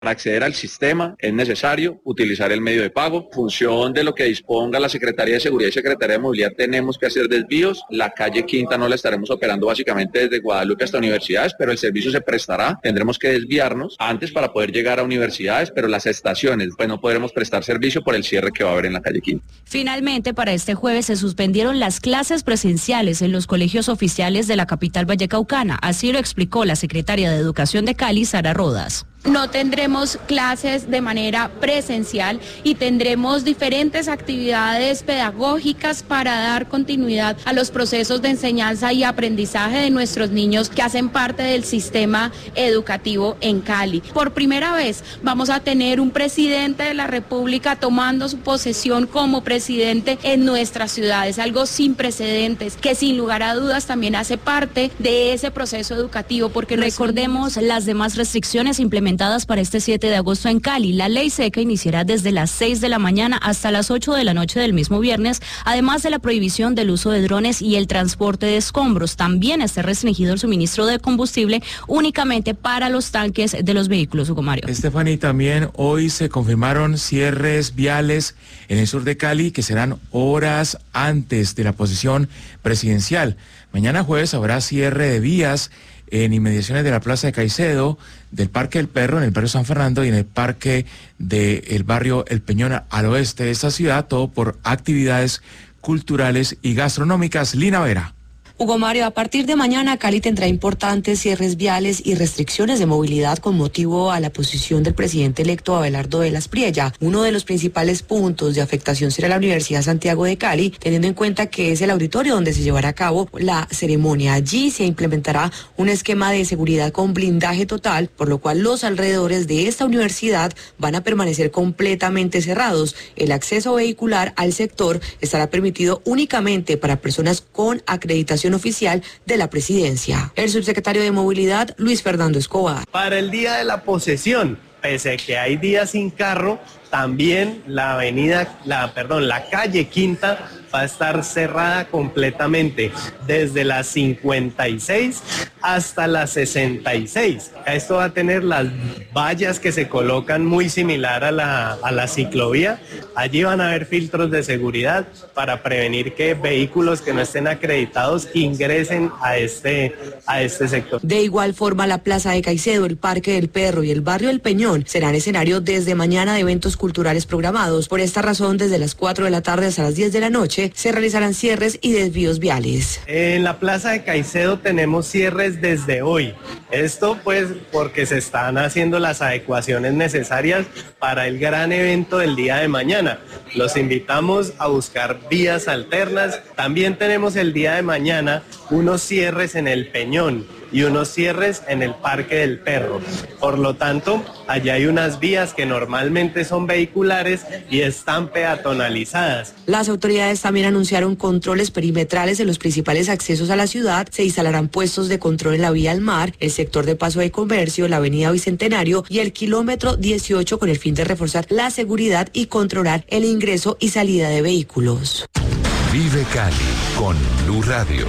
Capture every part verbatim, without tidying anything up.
Para acceder al sistema es necesario utilizar el medio de pago. En función de lo que disponga la Secretaría de Seguridad y Secretaría de Movilidad tenemos que hacer desvíos. La calle Quinta no la estaremos operando básicamente desde Guadalupe hasta universidades, pero el servicio se prestará. Tendremos que desviarnos antes para poder llegar a universidades, pero las estaciones pues no podremos prestar servicio por el cierre que va a haber en la calle Quinta. Finalmente, para este jueves se suspendieron las clases presenciales en los colegios oficiales de la capital vallecaucana. Así lo explicó la secretaria de Educación de Cali, Sara Rodas. No tendremos clases de manera presencial y tendremos diferentes actividades pedagógicas para dar continuidad a los procesos de enseñanza y aprendizaje de nuestros niños que hacen parte del sistema educativo en Cali. Por primera vez vamos a tener un presidente de la República tomando su posesión como presidente en nuestra ciudad. Es algo sin precedentes que sin lugar a dudas también hace parte de ese proceso educativo, porque recordemos las demás restricciones implementadas para este siete de agosto en Cali. La ley seca iniciará desde las seis de la mañana hasta las ocho de la noche del mismo viernes, además de la prohibición del uso de drones y el transporte de escombros. También está restringido el suministro de combustible únicamente para los tanques de los vehículos. Hugo Mario. Estefanía, también hoy se confirmaron cierres viales en el sur de Cali que serán horas antes de la posesión presidencial. Mañana jueves habrá cierre de vías en inmediaciones de la Plaza de Caicedo, del Parque del Perro, en el barrio San Fernando y en el Parque del barrio El Peñón al oeste de esta ciudad, todo por actividades culturales y gastronómicas. Lina Vera. Hugo Mario, a partir de mañana Cali tendrá importantes cierres viales y restricciones de movilidad con motivo a la posición del presidente electo Abelardo Velas Priella. Uno de los principales puntos de afectación será la Universidad Santiago de Cali, teniendo en cuenta que es el auditorio donde se llevará a cabo la ceremonia. Allí se implementará un esquema de seguridad con blindaje total, por lo cual los alrededores de esta universidad van a permanecer completamente cerrados. El acceso vehicular al sector estará permitido únicamente para personas con acreditación oficial de la presidencia. El subsecretario de Movilidad, Luis Fernando Escobar. Para el día de la posesión, pese a que hay días sin carro, también la avenida, la, perdón, la calle Quinta va a estar cerrada completamente desde las cincuenta y seis hasta las sesenta y seis. Esto va a tener las vallas que se colocan muy similar a la, a la ciclovía. Allí van a haber filtros de seguridad para prevenir que vehículos que no estén acreditados ingresen a este, a este sector. De igual forma, la Plaza de Caicedo, el Parque del Perro y el barrio El Peñón serán escenario desde mañana de eventos culturales programados. Por esta razón, desde las cuatro de la tarde hasta las diez de la noche, se realizarán cierres y desvíos viales. En la Plaza de Caicedo tenemos cierres desde hoy. Esto pues porque se están haciendo las adecuaciones necesarias para el gran evento del día de mañana. Los invitamos a buscar vías alternas. También tenemos el día de mañana unos cierres en el Peñón y unos cierres en el Parque del Perro. Por lo tanto, allá hay unas vías que normalmente son vehiculares y están peatonalizadas. Las autoridades también anunciaron controles perimetrales en los principales accesos a la ciudad. Se instalarán puestos de control en la vía al mar, el sector de paso de comercio, la avenida Bicentenario y el kilómetro dieciocho, con el fin de reforzar la seguridad y controlar el ingreso y salida de vehículos. Vive Cali con Blue Radio.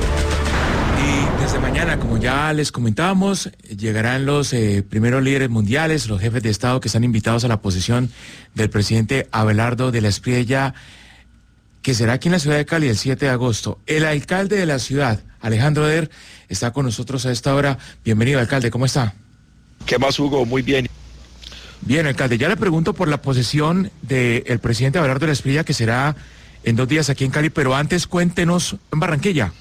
Y desde mañana, como ya les comentábamos, llegarán los eh, primeros líderes mundiales, los jefes de Estado que están invitados a la posesión del presidente Abelardo Velas Priella, que será aquí en la ciudad de Cali el siete de agosto. El alcalde de la ciudad, Alejandro Der, está con nosotros a esta hora. Bienvenido, alcalde, ¿cómo está? ¿Qué más, Hugo? Muy bien. Bien, alcalde, ya le pregunto por la posesión del presidente Abelardo Velas Priella, que será en dos días aquí en Cali, pero antes cuéntenos en Barranquilla.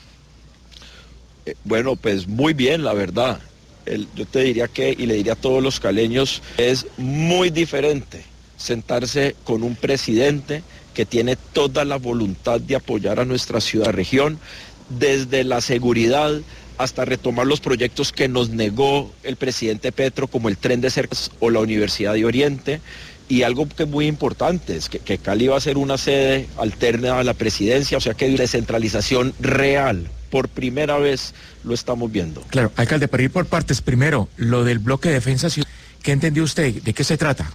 Eh, bueno, pues muy bien, la verdad. El, yo te diría que, y le diría a todos los caleños, es muy diferente sentarse con un presidente que tiene toda la voluntad de apoyar a nuestra ciudad, región, desde la seguridad hasta retomar los proyectos que nos negó el presidente Petro, como el Tren de Cercas o la Universidad de Oriente. Y algo que es muy importante es que, que Cali va a ser una sede alterna a la presidencia, o sea que hay descentralización real. Por primera vez lo estamos viendo. Claro, alcalde, para ir por partes, primero, lo del bloque de defensa ciudadana, ¿qué entendió usted? ¿De qué se trata?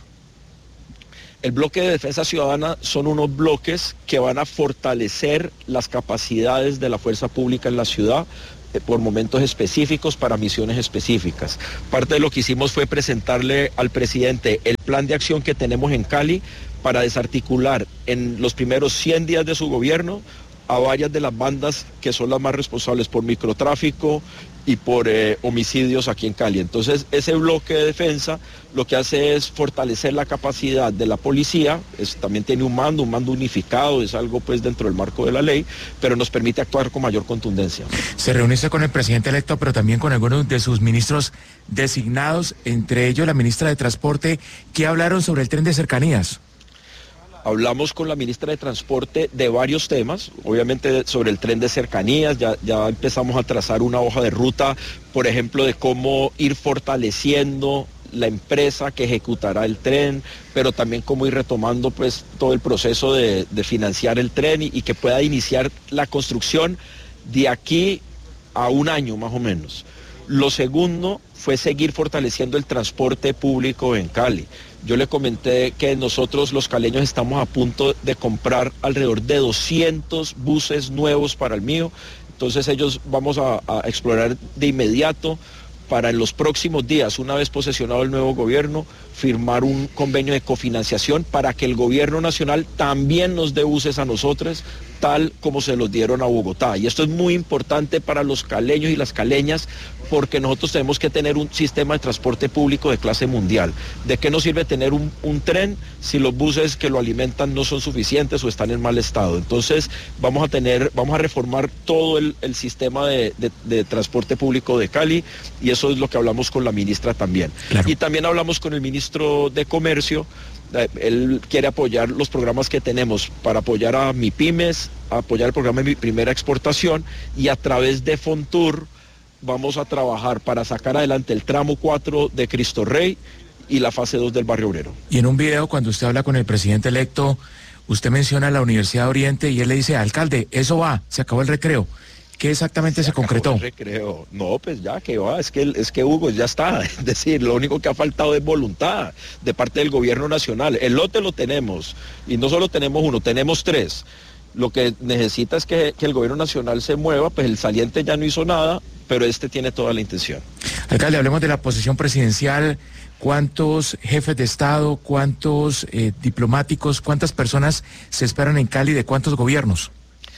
El bloque de defensa ciudadana son unos bloques que van a fortalecer las capacidades de la fuerza pública en la ciudad, por momentos específicos para misiones específicas. Parte de lo que hicimos fue presentarle al presidente el plan de acción que tenemos en Cali para desarticular en los primeros cien días de su gobierno a varias de las bandas que son las más responsables por microtráfico y por eh, homicidios aquí en Cali. Entonces, ese bloque de defensa lo que hace es fortalecer la capacidad de la policía, es, también tiene un mando, un mando unificado, es algo pues dentro del marco de la ley, pero nos permite actuar con mayor contundencia. Se reuniste con el presidente electo, pero también con algunos de sus ministros designados, entre ellos la ministra de Transporte, que hablaron sobre el tren de cercanías. Hablamos con la ministra de Transporte de varios temas, obviamente sobre el tren de cercanías, ya, ya empezamos a trazar una hoja de ruta, por ejemplo, de cómo ir fortaleciendo la empresa que ejecutará el tren, pero también cómo ir retomando pues todo el proceso de, de financiar el tren y, y que pueda iniciar la construcción de aquí a un año más o menos. Lo segundo fue seguir fortaleciendo el transporte público en Cali. Yo le comenté que nosotros los caleños estamos a punto de comprar alrededor de doscientos buses nuevos para el mío, entonces ellos vamos a, a explorar de inmediato para en los próximos días, una vez posesionado el nuevo gobierno, firmar un convenio de cofinanciación para que el gobierno nacional también nos dé buses a nosotros, tal como se los dieron a Bogotá. Y esto es muy importante para los caleños y las caleñas, porque nosotros tenemos que tener un sistema de transporte público de clase mundial. ¿De qué nos sirve tener un, un tren si los buses que lo alimentan no son suficientes o están en mal estado? Entonces vamos a tener, vamos a reformar todo el, el sistema de, de, de transporte público de Cali, y eso es lo que hablamos con la ministra también. Claro. Y también hablamos con el ministro de Comercio. Él quiere apoyar los programas que tenemos para apoyar a MIPYMES, apoyar el programa de Mi Primera Exportación, y a través de Fontur vamos a trabajar para sacar adelante el tramo cuatro de Cristo Rey y la fase dos del Barrio Obrero. Y en un video, cuando usted habla con el presidente electo, usted menciona la Universidad de Oriente y él le dice, alcalde, eso va, se acabó el recreo. ¿Qué exactamente se, se concretó? El recreo. No, pues ya que va, es que, es que Hugo ya está, es decir, lo único que ha faltado es voluntad de parte del gobierno nacional. El lote lo tenemos, y no solo tenemos uno, tenemos tres. Lo que necesita es que, que el gobierno nacional se mueva, pues el saliente ya no hizo nada, pero este tiene toda la intención. Alcalde, hablemos de la posición presidencial. ¿Cuántos jefes de Estado, cuántos eh, diplomáticos, cuántas personas se esperan en Cali, de cuántos gobiernos?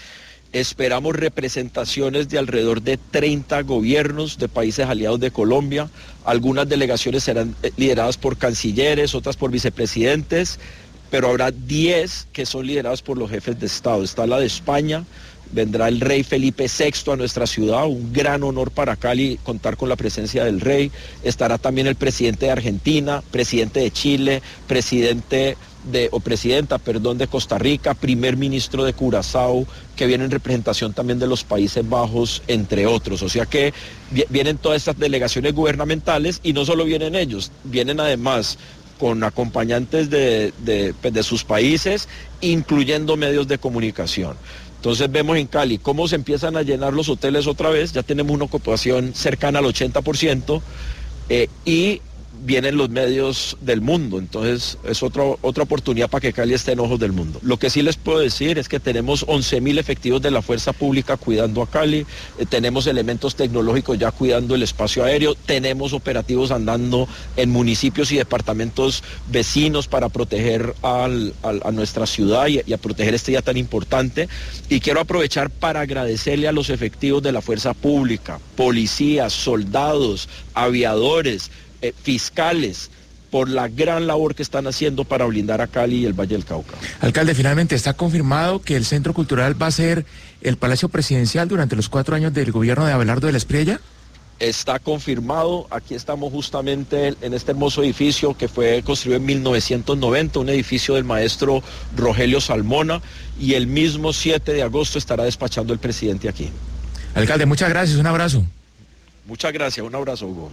Esperamos representaciones de alrededor de treinta gobiernos de países aliados de Colombia. Algunas delegaciones serán lideradas por cancilleres, otras por vicepresidentes, pero habrá diez que son lideradas por los jefes de Estado. Está la de España, vendrá el rey Felipe sexto a nuestra ciudad, un gran honor para Cali contar con la presencia del rey. Estará también el presidente de Argentina, presidente de Chile, presidente de, o presidenta, perdón, de Costa Rica, primer ministro de Curazao, que viene en representación también de los Países Bajos, entre otros. O sea que vienen todas estas delegaciones gubernamentales, y no solo vienen ellos, vienen además con acompañantes de, de, de sus países, incluyendo medios de comunicación. Entonces vemos en Cali cómo se empiezan a llenar los hoteles otra vez, ya tenemos una ocupación cercana al ochenta por ciento, eh, y vienen los medios del mundo, entonces es otra, otra oportunidad para que Cali esté en ojos del mundo. Lo que sí les puedo decir es que tenemos once mil efectivos de la fuerza pública cuidando a Cali, eh, tenemos elementos tecnológicos ya cuidando el espacio aéreo, tenemos operativos andando en municipios y departamentos vecinos para proteger al, al, a nuestra ciudad y, y a proteger este día tan importante. Y quiero aprovechar para agradecerle a los efectivos de la fuerza pública, policías, soldados, aviadores, Eh, fiscales, por la gran labor que están haciendo para blindar a Cali y el Valle del Cauca. Alcalde, finalmente está confirmado que el Centro Cultural va a ser el Palacio Presidencial durante los cuatro años del gobierno de Abelardo de la Espriella. Está confirmado, aquí estamos justamente en este hermoso edificio que fue construido en mil novecientos noventa, un edificio del maestro Rogelio Salmona, y el mismo siete de agosto estará despachando el presidente aquí. Alcalde, muchas gracias, un abrazo. Muchas gracias, un abrazo, Hugo.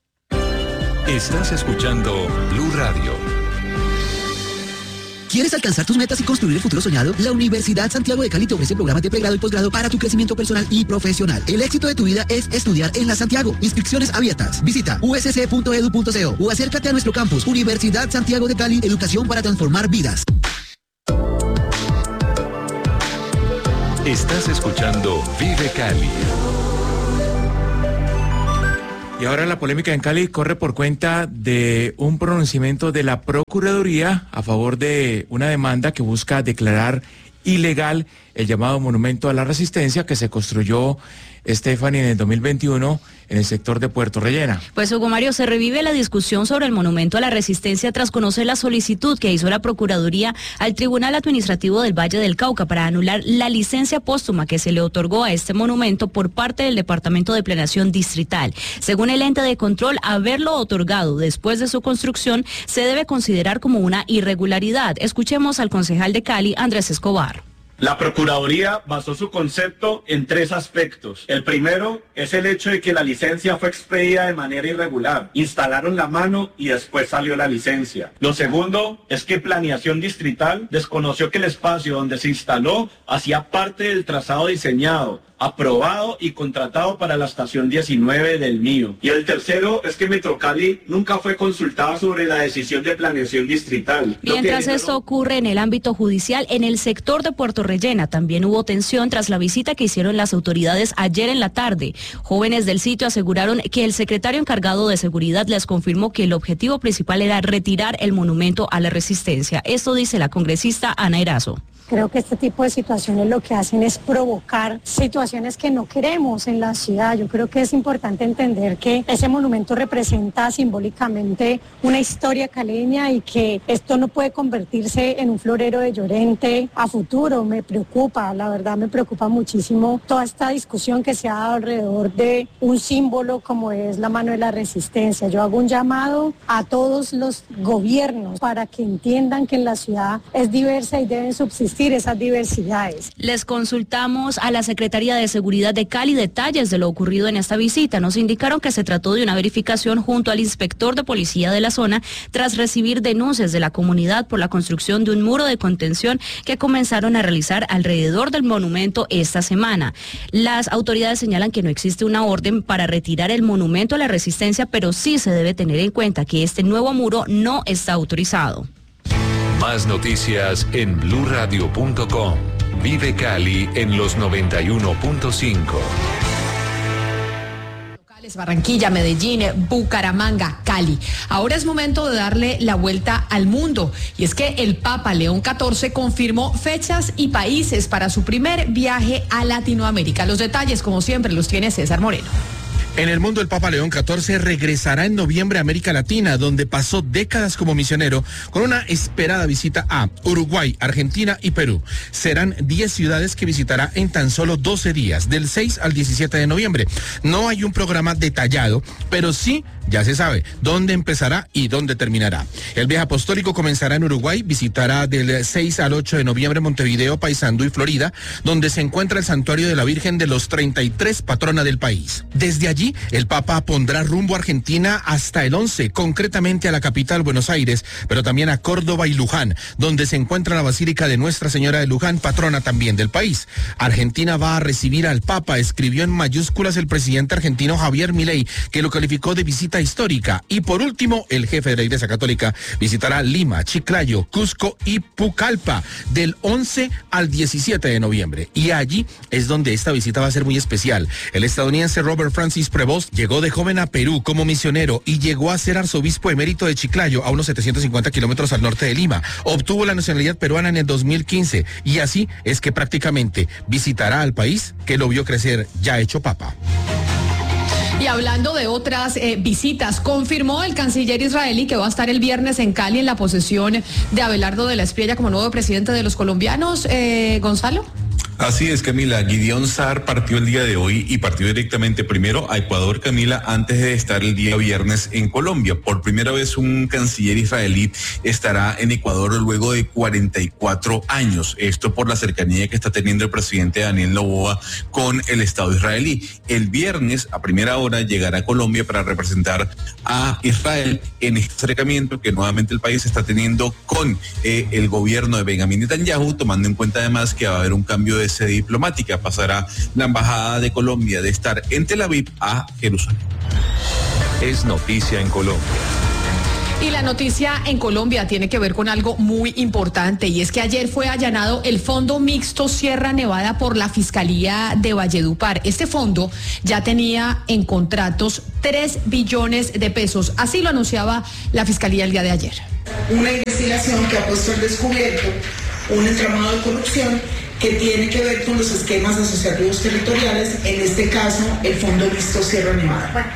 Estás escuchando Blue Radio. ¿Quieres alcanzar tus metas y construir el futuro soñado? La Universidad Santiago de Cali te ofrece programas de pregrado y posgrado para tu crecimiento personal y profesional. El éxito de tu vida es estudiar en la Santiago. Inscripciones abiertas. Visita u s c punto e d u punto co o acércate a nuestro campus. Universidad Santiago de Cali, educación para transformar vidas. Estás escuchando Vive Cali. Y ahora la polémica en Cali corre por cuenta de un pronunciamiento de la Procuraduría a favor de una demanda que busca declarar ilegal el llamado Monumento a la Resistencia que se construyó, Stephanie, en el dos mil veintiuno en el sector de Puerto Rellena. Pues Hugo Mario, se revive la discusión sobre el Monumento a la Resistencia tras conocer la solicitud que hizo la Procuraduría al Tribunal Administrativo del Valle del Cauca para anular la licencia póstuma que se le otorgó a este monumento por parte del Departamento de Planeación Distrital. Según el ente de control, haberlo otorgado después de su construcción se debe considerar como una irregularidad. Escuchemos al concejal de Cali, Andrés Escobar. La Procuraduría basó su concepto en tres aspectos. El primero es el hecho de que la licencia fue expedida de manera irregular. Instalaron la mano y después salió la licencia. Lo segundo es que Planeación Distrital desconoció que el espacio donde se instaló hacía parte del trazado diseñado, aprobado y contratado para la estación diecinueve del Mío. Y el tercero es que Metrocali nunca fue consultada sobre la decisión de planeación distrital. Mientras esto ocurre en el ámbito judicial, en el sector de Puerto Rellena también hubo tensión tras la visita que hicieron las autoridades ayer en la tarde. Jóvenes del sitio aseguraron que el secretario encargado de seguridad les confirmó que el objetivo principal era retirar el monumento a la resistencia. Esto dice la congresista Ana Erazo. Creo que este tipo de situaciones lo que hacen es provocar situaciones que no queremos en la ciudad. Yo creo que es importante entender que ese monumento representa simbólicamente una historia caleña y que esto no puede convertirse en un florero de Llorente a futuro. Me preocupa, la verdad me preocupa muchísimo toda esta discusión que se ha dado alrededor de un símbolo como es la mano de la resistencia. Yo hago un llamado a todos los gobiernos para que entiendan que en la ciudad es diversa y deben subsistir esas diversidades. Les consultamos a la Secretaría de Seguridad de Cali detalles de lo ocurrido en esta visita. Nos indicaron que se trató de una verificación junto al inspector de policía de la zona tras recibir denuncias de la comunidad por la construcción de un muro de contención que comenzaron a realizar alrededor del monumento esta semana. Las autoridades señalan que no existe una orden para retirar el monumento a la resistencia, pero sí se debe tener en cuenta que este nuevo muro no está autorizado. Más noticias en blue radio punto com. Vive Cali en los noventa y uno punto cinco. Barranquilla, Medellín, Bucaramanga, Cali. Ahora es momento de darle la vuelta al mundo. Y es que el Papa León catorce confirmó fechas y países para su primer viaje a Latinoamérica. Los detalles, como siempre, los tiene César Moreno. En el mundo, el Papa León catorce regresará en noviembre a América Latina, donde pasó décadas como misionero, con una esperada visita a Uruguay, Argentina y Perú. Serán diez ciudades que visitará en tan solo doce días, del seis al diecisiete de noviembre. No hay un programa detallado, pero sí ya se sabe dónde empezará y dónde terminará. El viaje apostólico comenzará en Uruguay, visitará del seis al ocho de noviembre Montevideo, Paysandú y Florida, donde se encuentra el santuario de la Virgen de los treinta y tres, patrona del país. Desde allí, el Papa pondrá rumbo a Argentina hasta el once, concretamente a la capital Buenos Aires, pero también a Córdoba y Luján, donde se encuentra la Basílica de Nuestra Señora de Luján, patrona también del país. Argentina va a recibir al Papa, escribió en mayúsculas el presidente argentino Javier Milei, que lo calificó de visita histórica. Y por último, el jefe de la Iglesia Católica visitará Lima, Chiclayo, Cusco y Pucallpa del once al diecisiete de noviembre. Y allí es donde esta visita va a ser muy especial. El estadounidense Robert Francis Prevost llegó de joven a Perú como misionero y llegó a ser arzobispo emérito de Chiclayo, a unos setecientos cincuenta kilómetros al norte de Lima. Obtuvo la nacionalidad peruana en el dos mil quince y así es que prácticamente visitará al país que lo vio crecer ya hecho papa. Y hablando de otras eh, visitas, confirmó el canciller israelí que va a estar el viernes en Cali en la posesión de Abelardo de la Espriella como nuevo presidente de los colombianos. Eh, Gonzalo. Así es, Camila. Gideon Sa'ar partió el día de hoy y partió directamente primero a Ecuador, Camila, antes de estar el día viernes en Colombia. Por primera vez un canciller israelí estará en Ecuador luego de cuarenta y cuatro años. Esto por la cercanía que está teniendo el presidente Daniel Noboa con el Estado israelí. El viernes a primera hora llegará a Colombia para representar a Israel en este acercamiento que nuevamente el país está teniendo con eh, el gobierno de Benjamín Netanyahu, tomando en cuenta además que va a haber un cambio de sede diplomática. Pasará la embajada de Colombia de estar en Tel Aviv a Jerusalén. Es noticia en Colombia. Y la noticia en Colombia tiene que ver con algo muy importante, y es que ayer fue allanado el Fondo Mixto Sierra Nevada por la Fiscalía de Valledupar. Este fondo ya tenía en contratos tres billones de pesos, así lo anunciaba la Fiscalía el día de ayer. Una investigación que ha puesto al descubierto un entramado de corrupción que tiene que ver con los esquemas asociativos territoriales, en este caso el Fondo Mixto Sierra Nevada.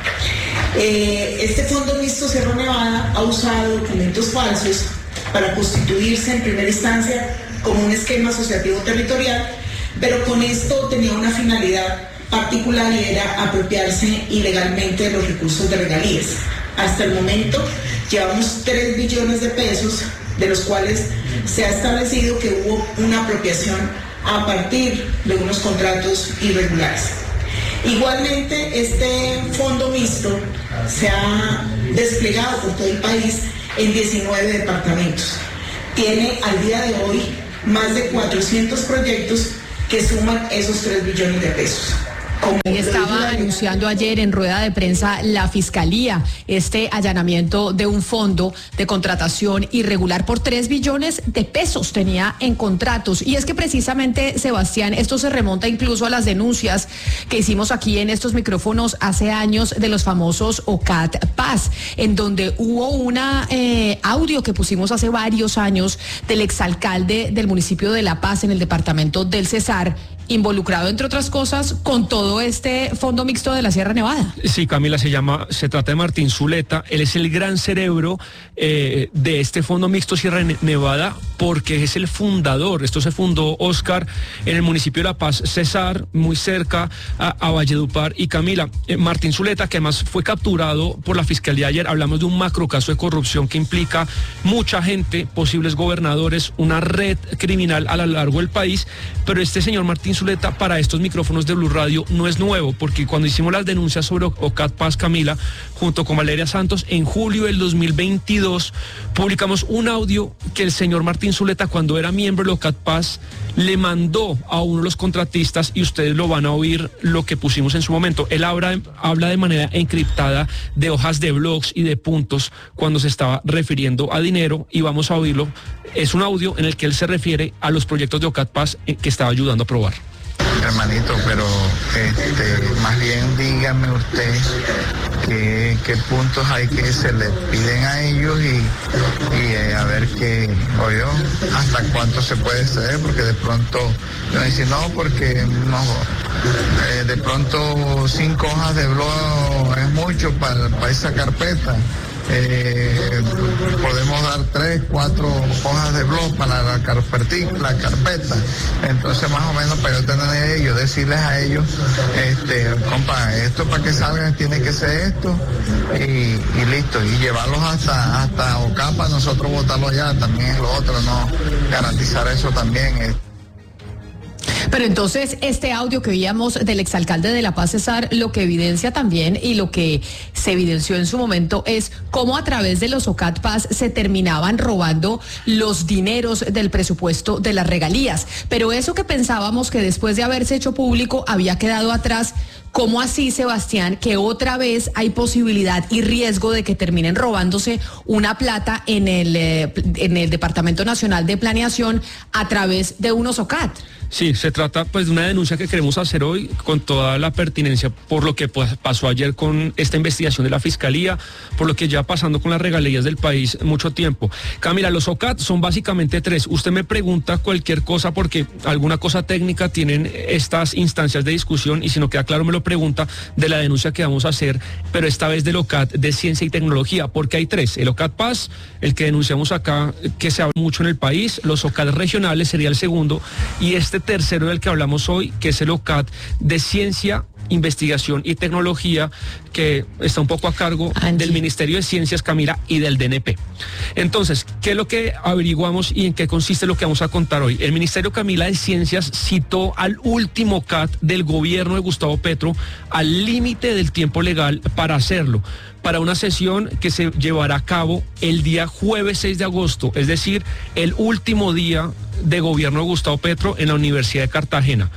Eh, este Fondo Mixto Sierra Nevada ha usado documentos falsos para constituirse en primera instancia como un esquema asociativo territorial, pero con esto tenía una finalidad particular y era apropiarse ilegalmente de los recursos de regalías. Hasta el momento llevamos tres billones de pesos, de los cuales se ha establecido que hubo una apropiación a partir de unos contratos irregulares. Igualmente, este fondo mixto se ha desplegado por todo el país en diecinueve departamentos. Tiene al día de hoy más de cuatrocientos proyectos que suman esos tres billones de pesos. Como estaba anunciando ayer en rueda de prensa la Fiscalía este allanamiento de un fondo de contratación irregular por tres billones de pesos tenía en contratos. Y es que precisamente, Sebastián, esto se remonta incluso a las denuncias que hicimos aquí en estos micrófonos hace años de los famosos O C A T Paz, en donde hubo una eh, audio que pusimos hace varios años del exalcalde del municipio de La Paz en el departamento del Cesar, involucrado, entre otras cosas, con todo este fondo mixto de la Sierra Nevada. Sí, Camila, se llama, se trata de Martín Zuleta. Él es el gran cerebro eh, de este fondo mixto Sierra Nevada, porque es el fundador. Esto se fundó, Oscar, en el municipio de La Paz, Cesar, muy cerca a, a Valledupar. Y Camila, eh, Martín Zuleta, que además fue capturado por la Fiscalía ayer, hablamos de un macro caso de corrupción que implica mucha gente, posibles gobernadores, una red criminal a lo largo del país, pero este señor Martín Zuleta para estos micrófonos de Blue Radio no es nuevo, porque cuando hicimos las denuncias sobre O C A T Paz, Camila, junto con Valeria Santos, en julio del dos mil veintidós, publicamos un audio que el señor Martín Zuleta, cuando era miembro de O C A T Paz, le mandó a uno de los contratistas, y ustedes lo van a oír lo que pusimos en su momento. Él habla, habla de manera encriptada de hojas de blogs y de puntos cuando se estaba refiriendo a dinero, y vamos a oírlo. Es un audio en el que él se refiere a los proyectos de O C A T Paz que estaba ayudando a aprobar. Hermanito, pero este, más bien dígame usted qué, qué puntos hay que se le piden a ellos y, y eh, a ver qué, oye, hasta cuánto se puede ceder, porque de pronto yo decir no, porque no, eh, de pronto cinco hojas de blog es mucho para, para esa carpeta. Eh, podemos dar tres, cuatro hojas de blog para la carpeta, la carpeta. Entonces, más o menos, para yo tener ellos, decirles a ellos, este, compa, esto para que salgan tiene que ser esto, y, y listo, y llevarlos hasta, hasta Ocapa, nosotros votarlo allá, también es lo otro, no garantizar eso también es. Pero entonces este audio que veíamos del exalcalde de La Paz, Cesar, lo que evidencia también y lo que se evidenció en su momento es cómo a través de los O C A T Paz se terminaban robando los dineros del presupuesto de las regalías. Pero eso que pensábamos que después de haberse hecho público había quedado atrás, ¿cómo así, Sebastián, que otra vez hay posibilidad y riesgo de que terminen robándose una plata en el, eh, en el Departamento Nacional de Planeación a través de unos O C A T? Sí, se trata pues de una denuncia que queremos hacer hoy con toda la pertinencia por lo que pues, pasó ayer con esta investigación de la Fiscalía, por lo que ya pasando con las regalías del país mucho tiempo. Camila, los O C A T son básicamente tres. Usted me pregunta cualquier cosa porque alguna cosa técnica tienen estas instancias de discusión, y si no queda claro me lo pregunta de la denuncia que vamos a hacer, pero esta vez del O C A T de Ciencia y Tecnología, porque hay tres. El O C A T Paz, el que denunciamos acá, que se habla mucho en el país, los O C A T regionales sería el segundo, y este tercero del que hablamos hoy, que es el O C A T de Ciencia, Investigación y Tecnología, que está un poco a cargo Angie. del Ministerio de Ciencias, Camila, y del D N P. Entonces, ¿qué es lo que averiguamos y en qué consiste lo que vamos a contar hoy? El Ministerio, Camila, de Ciencias citó al último O C A T del gobierno de Gustavo Petro al límite del tiempo legal para hacerlo, para una sesión que se llevará a cabo el día jueves seis de agosto, es decir, el último día de gobierno de Gustavo Petro en la Universidad de Cartagena.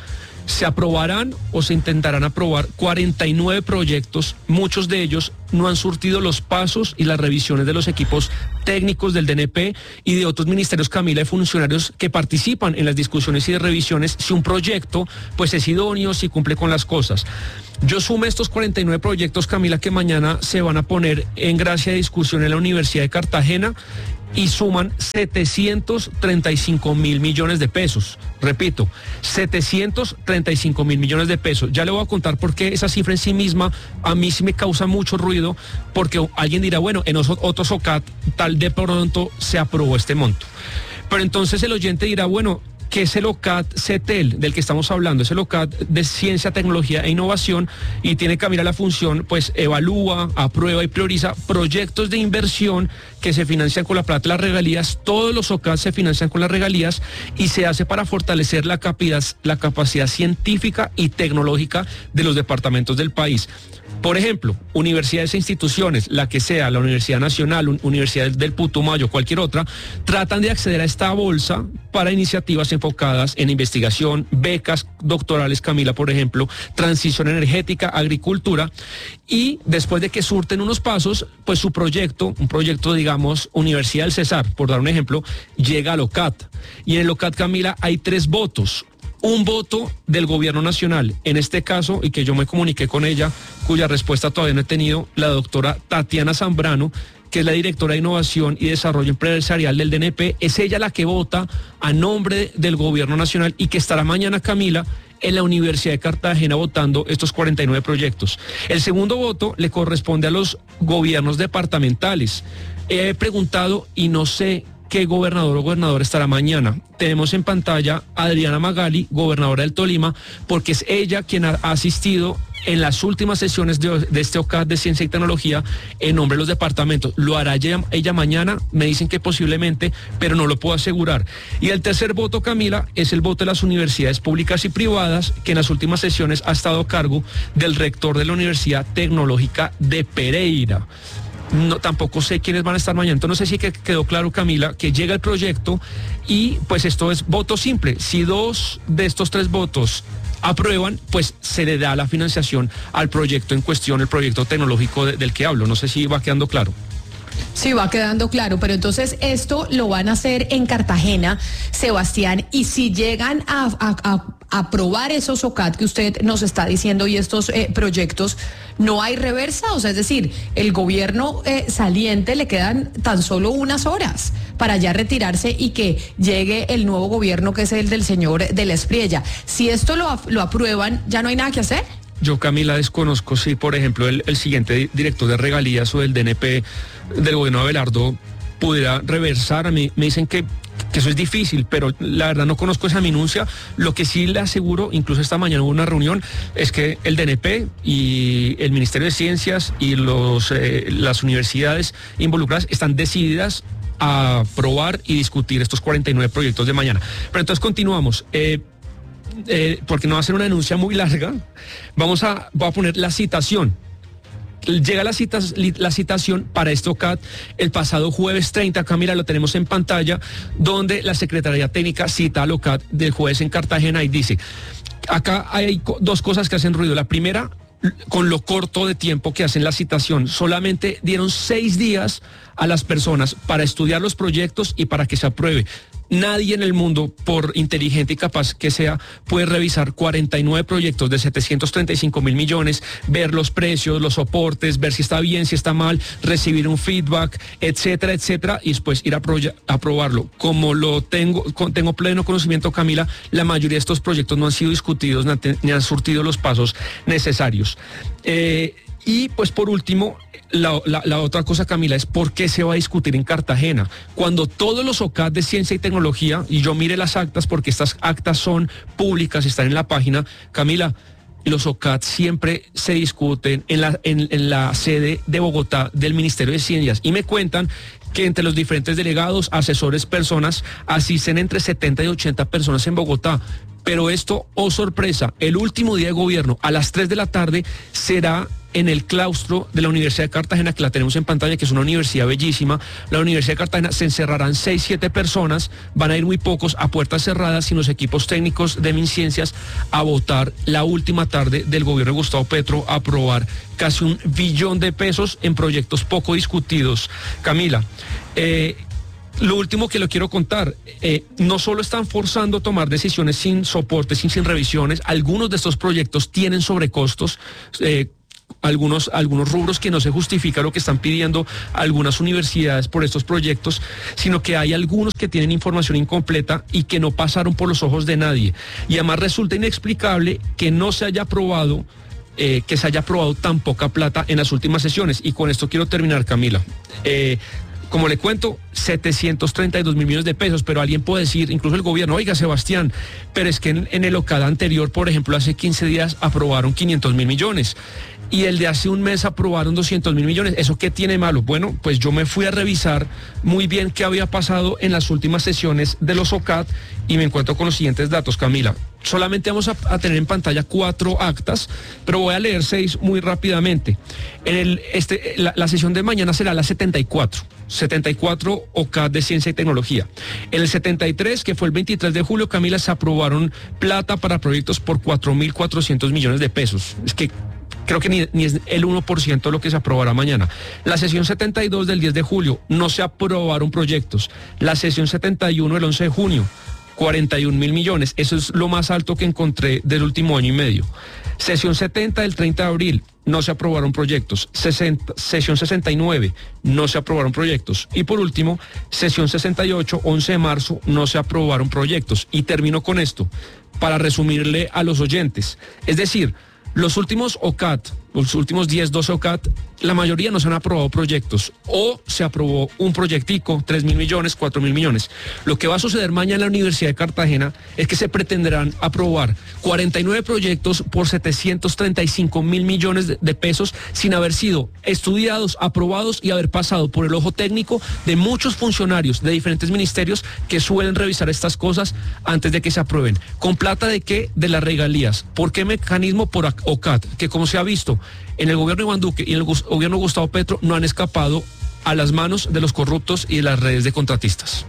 Se aprobarán o se intentarán aprobar cuarenta y nueve proyectos, muchos de ellos no han surtido los pasos y las revisiones de los equipos técnicos del D N P y de otros ministerios, Camila, de funcionarios que participan en las discusiones y de revisiones, si un proyecto pues es idóneo, si cumple con las cosas. Yo sumo estos cuarenta y nueve proyectos, Camila, que mañana se van a poner en gracia de discusión en la Universidad de Cartagena, y suman setecientos treinta y cinco mil millones de pesos. Repito, setecientos treinta y cinco mil millones de pesos. Ya le voy a contar por qué esa cifra en sí misma a mí sí me causa mucho ruido, porque alguien dirá, bueno, en otros O C A T tal de pronto se aprobó este monto. Pero entonces el oyente dirá, bueno, ¿qué es el O C A T CETEL del que estamos hablando? Es el O C A T de Ciencia, Tecnología e Innovación, y tiene, Camila, la función, pues evalúa, aprueba y prioriza proyectos de inversión que se financian con la plata de las regalías. Todos los O C A T se financian con las regalías y se hace para fortalecer la capacidad, la capacidad científica y tecnológica de los departamentos del país. Por ejemplo, universidades e instituciones, la que sea, la Universidad Nacional, Universidad del Putumayo, cualquier otra, tratan de acceder a esta bolsa para iniciativas enfocadas en investigación, becas doctorales, Camila, por ejemplo, transición energética, agricultura, y después de que surten unos pasos, pues su proyecto, un proyecto, digamos, Universidad del Cesar, por dar un ejemplo, llega al O C A T. Y en el O C A T, Camila, hay tres votos. Un voto del gobierno nacional, en este caso, y que yo me comuniqué con ella, cuya respuesta todavía no he tenido, la doctora Tatiana Zambrano, que es la directora de Innovación y Desarrollo Empresarial del D N P, es ella la que vota a nombre del gobierno nacional y que estará mañana, Camila, en la Universidad de Cartagena votando estos cuarenta y nueve proyectos. El segundo voto le corresponde a los gobiernos departamentales. He preguntado y no sé qué gobernador o gobernadora estará mañana. Tenemos en pantalla a Adriana Magali, gobernadora del Tolima, porque es ella quien ha asistido en las últimas sesiones de, de este O C A T de Ciencia y Tecnología en nombre de los departamentos. Lo hará ella, ella mañana, me dicen que posiblemente, pero no lo puedo asegurar. Y el tercer voto, Camila, es el voto de las universidades públicas y privadas, que en las últimas sesiones ha estado a cargo del rector de la Universidad Tecnológica de Pereira. No, tampoco sé quiénes van a estar mañana. Entonces no sé si quedó claro, Camila, que llega el proyecto y pues esto es voto simple. Si dos de estos tres votos aprueban, pues se le da la financiación al proyecto en cuestión, el proyecto tecnológico de, del que hablo. No sé si va quedando claro. Sí, va quedando claro, pero entonces esto lo van a hacer en Cartagena, Sebastián, y si llegan a, a, a aprobar esos O C A T que usted nos está diciendo y estos eh, proyectos, ¿no hay reversa? O sea, es decir, el gobierno eh, saliente le quedan tan solo unas horas para ya retirarse y que llegue el nuevo gobierno, que es el del señor de la Espriella. Si esto lo, lo aprueban, ¿ya no hay nada que hacer? Yo, Camila, desconozco si, por ejemplo, el, el siguiente director de regalías o del D N P del gobierno de Abelardo pudiera reversar. A mí me dicen que, que eso es difícil, pero la verdad no conozco esa minucia. Lo que sí le aseguro, incluso esta mañana hubo una reunión, es que el D N P y el Ministerio de Ciencias y los, eh, las universidades involucradas están decididas a aprobar y discutir estos cuarenta y nueve proyectos de mañana. Pero entonces continuamos. Eh, Eh, porque no va a ser una denuncia muy larga, vamos a, voy a poner la citación. Llega la, cita, la citación para este O C A T el pasado jueves treinta, Camila, lo tenemos en pantalla, donde la Secretaría Técnica cita al O C A T del jueves en Cartagena y dice, acá hay dos cosas que hacen ruido. La primera, con lo corto de tiempo que hacen la citación, solamente dieron seis días a las personas para estudiar los proyectos y para que se apruebe. Nadie en el mundo, por inteligente y capaz que sea, puede revisar cuarenta y nueve proyectos de setecientos treinta y cinco mil millones, ver los precios, los soportes, ver si está bien, si está mal, recibir un feedback, etcétera, etcétera, y después ir a, a aprobarlo. Como lo tengo, con, tengo pleno conocimiento, Camila, la mayoría de estos proyectos no han sido discutidos ni han surtido los pasos necesarios. Eh, y pues por último, La, la, la otra cosa, Camila, es por qué se va a discutir en Cartagena. Cuando todos los O C A T de Ciencia y Tecnología, y yo mire las actas porque estas actas son públicas, están en la página, Camila, los O C A T siempre se discuten en la, en, en la sede de Bogotá del Ministerio de Ciencias. Y me cuentan que entre los diferentes delegados, asesores, personas, asisten entre setenta y ochenta personas en Bogotá. Pero esto, oh sorpresa, el último día de gobierno, a las tres de la tarde, será en el claustro de la Universidad de Cartagena, que la tenemos en pantalla, que es una universidad bellísima. La Universidad de Cartagena se encerrarán seis, siete personas, van a ir muy pocos a puertas cerradas sin los equipos técnicos de MinCiencias a votar la última tarde del gobierno de Gustavo Petro, a aprobar casi un billón de pesos en proyectos poco discutidos. Camila, eh, lo último que le quiero contar, eh, no solo están forzando a tomar decisiones sin soporte, sin, sin revisiones, algunos de estos proyectos tienen sobrecostos, eh, algunos, algunos rubros que no se justifica lo que están pidiendo algunas universidades por estos proyectos, sino que hay algunos que tienen información incompleta y que no pasaron por los ojos de nadie. Y además resulta inexplicable que no se haya aprobado Eh, que se haya aprobado tan poca plata en las últimas sesiones. Y con esto quiero terminar, Camila. Eh, como le cuento, setecientos treinta y dos mil millones de pesos, pero alguien puede decir, incluso el gobierno, oiga, Sebastián, pero es que en, en el OCAD anterior, por ejemplo, hace quince días aprobaron quinientos mil millones. Y el de hace un mes aprobaron doscientos mil millones. ¿Eso qué tiene malo? Bueno, pues yo me fui a revisar muy bien qué había pasado en las últimas sesiones de los OCAD y me encuentro con los siguientes datos, Camila. Solamente vamos a, a tener en pantalla cuatro actas, pero voy a leer seis muy rápidamente. En el, este, la, la sesión de mañana será la setenta y cuatro. setenta y cuatro OCAD de Ciencia y Tecnología. En el setenta y tres, que fue el veintitrés de julio, Camila, se aprobaron plata para proyectos por cuatro mil cuatrocientos millones de pesos. Es que creo que ni, ni es el uno por ciento de lo que se aprobará mañana. La sesión setenta y dos del diez de julio, no se aprobaron proyectos. La sesión setenta y uno del once de junio, cuarenta y un mil millones. Eso es lo más alto que encontré del último año y medio. Sesión setenta del treinta de abril, no se aprobaron proyectos. sesenta, sesión sesenta y nueve, no se aprobaron proyectos. Y por último, sesión sesenta y ocho, once de marzo, no se aprobaron proyectos. Y termino con esto, para resumirle a los oyentes. Es decir, los últimos OCAD, los últimos diez, doce OCAD, la mayoría no se han aprobado proyectos, o se aprobó un proyectico, tres mil millones, cuatro mil millones. Lo que va a suceder mañana en la Universidad de Cartagena es que se pretenderán aprobar cuarenta y nueve proyectos por setecientos treinta y cinco mil millones de, de pesos sin haber sido estudiados, aprobados y haber pasado por el ojo técnico de muchos funcionarios de diferentes ministerios que suelen revisar estas cosas antes de que se aprueben. ¿Con plata de qué? De las regalías. ¿Por qué mecanismo? Por OCAD, que como se ha visto en el gobierno de Iván Duque y en el gobierno de Gustavo Petro no han escapado a las manos de los corruptos y de las redes de contratistas.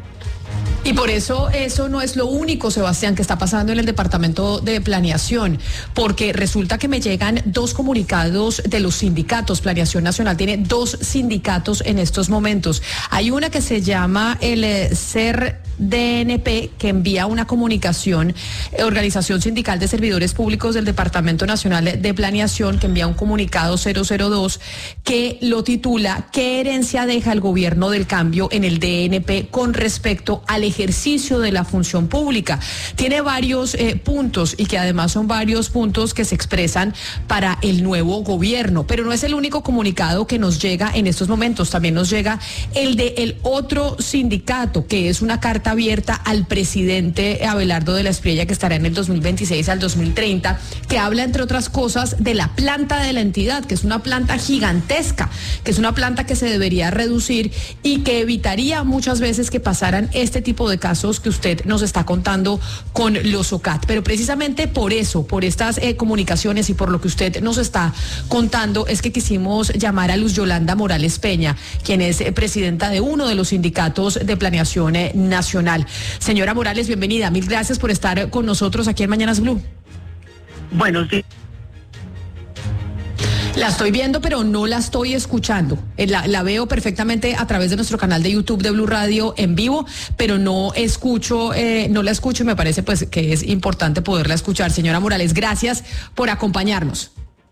Y por eso eso no es lo único, Sebastián, que está pasando en el Departamento de Planeación, porque resulta que me llegan dos comunicados de los sindicatos. Planeación Nacional tiene dos sindicatos en estos momentos. Hay una que se llama el C E R D N P, que envía una comunicación, eh, Organización Sindical de Servidores Públicos del Departamento Nacional de Planeación, que envía un comunicado cero cero dos que lo titula ¿Qué herencia deja el gobierno del cambio en el D N P con respecto al ejercicio de la función pública? Tiene varios eh, puntos y que además son varios puntos que se expresan para el nuevo gobierno, pero no es el único comunicado que nos llega en estos momentos. También nos llega el de el otro sindicato, que es una carta abierta al presidente Abelardo de la Espriella, que estará en el dos mil veintiséis al dos mil treinta, que habla, entre otras cosas, de la planta de la entidad, que es una planta gigantesca, que es una planta que se debería reducir y que evitaría muchas veces que pasaran este tipo de casos que usted nos está contando con los OCAD. Pero precisamente por eso, por estas eh, comunicaciones y por lo que usted nos está contando, es que quisimos llamar a Luz Yolanda Morales Peña, quien es eh, presidenta de uno de los sindicatos de planeación eh, nacional. Señora Morales, bienvenida. Mil gracias por estar con nosotros aquí en Mañanas Blue. Buenos días. La estoy viendo, pero no la estoy escuchando. La, la veo perfectamente a través de nuestro canal de YouTube de Blue Radio en vivo, pero no escucho, eh, no la escucho y me parece pues que es importante poderla escuchar. Señora Morales, gracias por acompañarnos.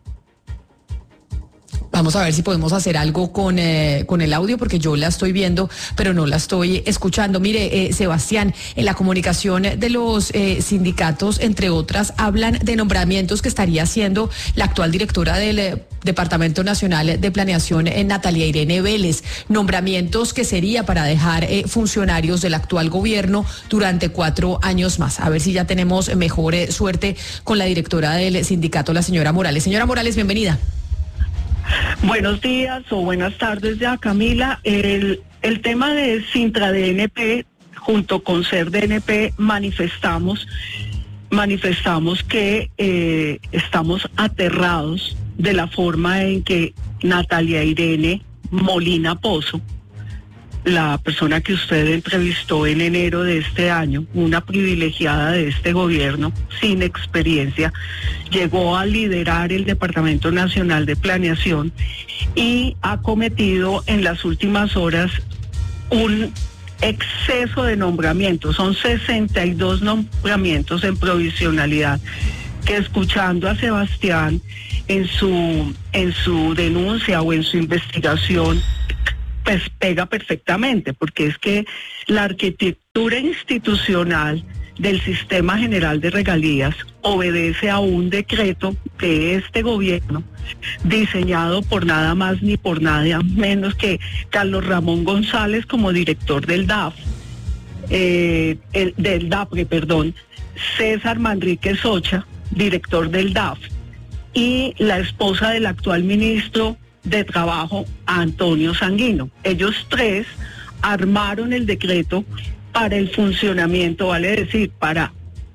Vamos a ver si podemos hacer algo con, eh, con el audio, porque yo la estoy viendo, pero no la estoy escuchando. Mire, eh, Sebastián, en la comunicación de los eh, sindicatos, entre otras, hablan de nombramientos que estaría haciendo la actual directora del eh, Departamento Nacional de Planeación, eh, Natalia Irene Vélez. Nombramientos que sería para dejar eh, funcionarios del actual gobierno durante cuatro años más. A ver si ya tenemos mejor eh, suerte con la directora del sindicato, la señora Morales. Señora Morales, bienvenida. Buenos días o buenas tardes ya, Camila. El, el tema de Sintra D N P junto con C E R D N P manifestamos, manifestamos que eh, estamos aterrados de la forma en que Natalia Irene Molina Pozo, la persona que usted entrevistó en enero de este año, una privilegiada de este gobierno, sin experiencia, llegó a liderar el Departamento Nacional de Planeación y ha cometido en las últimas horas un exceso de nombramientos. Son sesenta y dos nombramientos en provisionalidad, que escuchando a Sebastián en su, en su denuncia o en su investigación, pues pega perfectamente, porque es que la arquitectura institucional del Sistema General de Regalías obedece a un decreto de este gobierno, diseñado por nada más ni por nada menos que Carlos Ramón González como director del D A F, eh, el, del DAPRE, perdón, César Manrique Socha, director del D A F, y la esposa del actual ministro de Trabajo, Antonio Sanguino. Ellos tres armaron el decreto para el funcionamiento, vale decir, para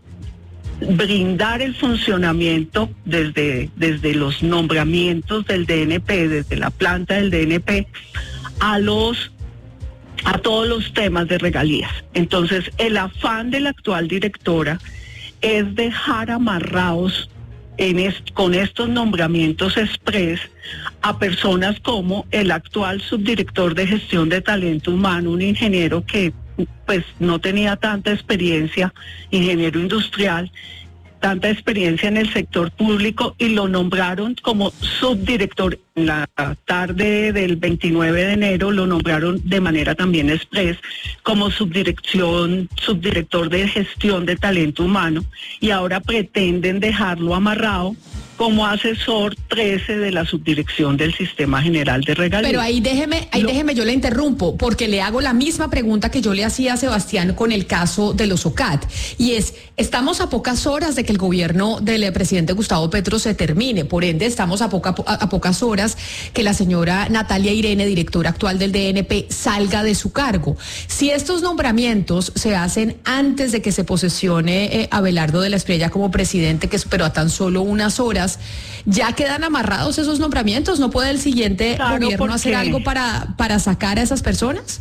brindar el funcionamiento desde, desde los nombramientos del D N P, desde la planta del D N P, a los a todos los temas de regalías. Entonces, el afán de la actual directora es dejar amarrados En est- con estos nombramientos express a personas como el actual subdirector de gestión de talento humano, un ingeniero que pues no tenía tanta experiencia, ingeniero industrial, tanta experiencia en el sector público, y lo nombraron como subdirector. En la tarde del veintinueve de enero lo nombraron de manera también express como subdirección, subdirector de gestión de talento humano, y ahora pretenden dejarlo amarrado como asesor trece de la subdirección del Sistema General de Regalías. Pero ahí déjeme, ahí Lo... déjeme, yo le interrumpo, porque le hago la misma pregunta que yo le hacía a Sebastián con el caso de los O C A T, y es, estamos a pocas horas de que el gobierno del presidente Gustavo Petro se termine, por ende estamos a, poca, a, a pocas horas que la señora Natalia Irene, directora actual del D N P, salga de su cargo. Si estos nombramientos se hacen antes de que se posesione eh, Abelardo de la Espriella como presidente, que superó a tan solo unas horas, ¿ya quedan amarrados esos nombramientos? ¿No puede el siguiente Claro, gobierno porque... hacer algo para, para sacar a esas personas?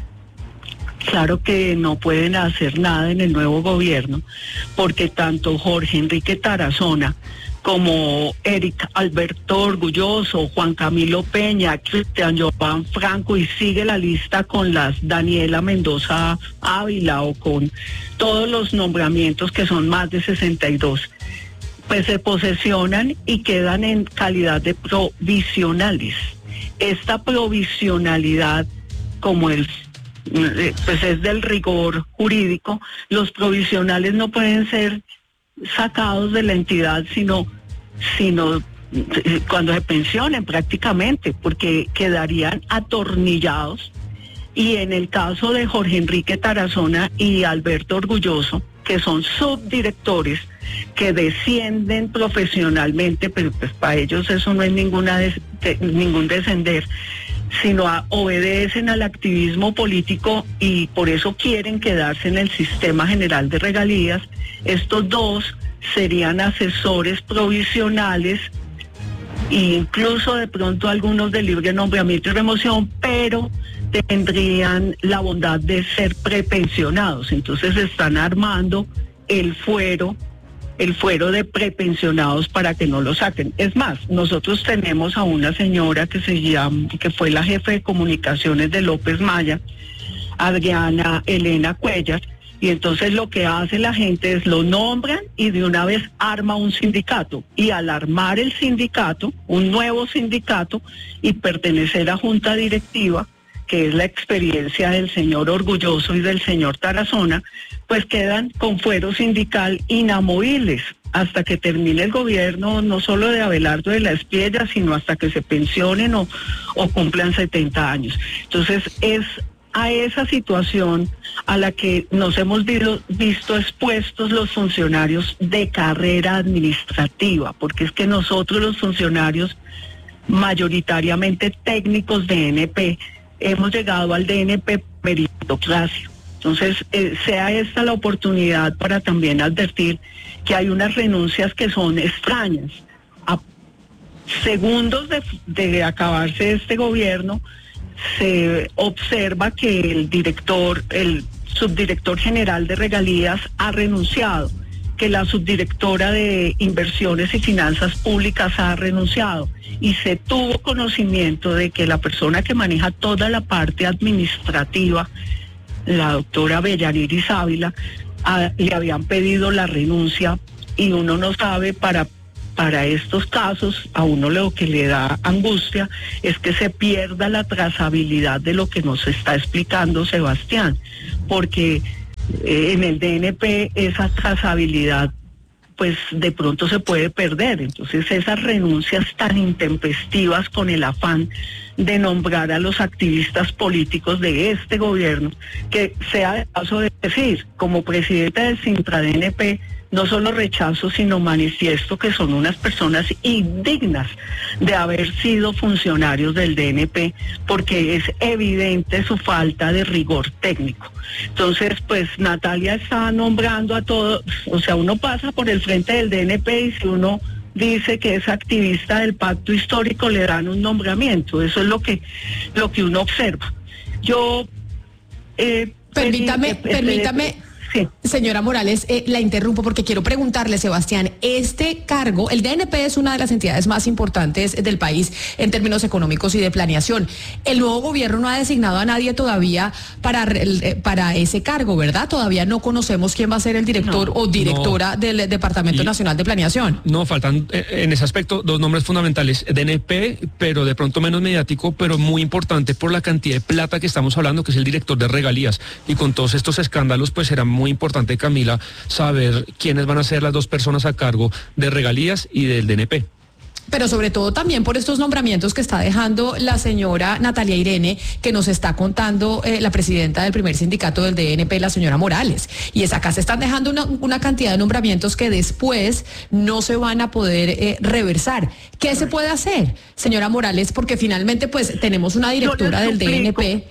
Claro que no pueden hacer nada en el nuevo gobierno, porque tanto Jorge Enrique Tarazona como Eric Alberto Orgulloso, Juan Camilo Peña, Cristian Giovanni Franco, y sigue la lista con las Daniela Mendoza Ávila, o con todos los nombramientos, que son más de sesenta y dos, pues se posesionan y quedan en calidad de provisionales. Esta provisionalidad, como el pues es del rigor jurídico, los provisionales no pueden ser sacados de la entidad sino sino cuando se pensionen, prácticamente, porque quedarían atornillados. Y en el caso de Jorge Enrique Tarazona y Alberto Orgulloso, que son subdirectores que descienden profesionalmente, pero pues para ellos eso no es ninguna des, de, ningún descender, sino a, obedecen al activismo político, y por eso quieren quedarse en el Sistema General de Regalías. Estos dos serían asesores provisionales, e incluso de pronto algunos de libre nombramiento y remoción, pero tendrían la bondad de ser prepensionados. Entonces están armando el fuero, el fuero de prepensionados para que no lo saquen. Es más, nosotros tenemos a una señora que se llama, que fue la jefe de comunicaciones de López Maya, Adriana Elena Cuellar, y entonces lo que hace la gente es lo nombran y de una vez arma un sindicato, y al armar el sindicato, un nuevo sindicato, y pertenecer a junta directiva, que es la experiencia del señor Orgulloso y del señor Tarazona, pues quedan con fuero sindical inamovibles hasta que termine el gobierno, no solo de Abelardo de la Espriella, sino hasta que se pensionen o, o cumplan setenta años. Entonces es a esa situación a la que nos hemos visto, visto expuestos los funcionarios de carrera administrativa, porque es que nosotros los funcionarios mayoritariamente técnicos de D N P hemos llegado al D N P meritocracia. Entonces, eh, sea esta la oportunidad para también advertir que hay unas renuncias que son extrañas. A, segundos de, de acabarse este gobierno, se observa que el director, el subdirector general de regalías ha renunciado, que la subdirectora de inversiones y finanzas públicas ha renunciado, y se tuvo conocimiento de que la persona que maneja toda la parte administrativa, la doctora Bellariris Ávila, a, le habían pedido la renuncia, y uno no sabe, para para estos casos, a uno lo que le da angustia es que se pierda la trazabilidad de lo que nos está explicando Sebastián, porque eh, en el D N P esa trazabilidad pues de pronto se puede perder. Entonces esas renuncias tan intempestivas con el afán de nombrar a los activistas políticos de este gobierno, que sea de paso de decir, como presidenta del Sintra D N P, no solo rechazo, sino manifiesto que son unas personas indignas de haber sido funcionarios del D N P, porque es evidente su falta de rigor técnico. Entonces, pues Natalia está nombrando a todos, o sea, uno pasa por el frente del D N P y si uno dice que es activista del pacto histórico, le dan un nombramiento. Eso es lo que, lo que uno observa. Yo... Eh, permítame, eh, permítame... Sí. Señora Morales, eh, la interrumpo porque quiero preguntarle, Sebastián, este cargo, el D N P es una de las entidades más importantes del país en términos económicos y de planeación. El nuevo gobierno no ha designado a nadie todavía para, para ese cargo, ¿verdad? Todavía no conocemos quién va a ser el director no, o directora no. del Departamento y, Nacional de Planeación. No, faltan eh, en ese aspecto dos nombres fundamentales, D N P, pero de pronto menos mediático, pero muy importante por la cantidad de plata que estamos hablando, que es el director de regalías. Y con todos estos escándalos, pues será muy importante, Camila, saber quiénes van a ser las dos personas a cargo de regalías y del D N P. Pero sobre todo también por estos nombramientos que está dejando la señora Natalia Irene, que nos está contando eh, la presidenta del primer sindicato del D N P, la señora Morales. Y es acá se están dejando una, una cantidad de nombramientos que después no se van a poder eh, reversar. ¿Qué se puede hacer, señora Morales? Porque finalmente pues tenemos una directora del D N P.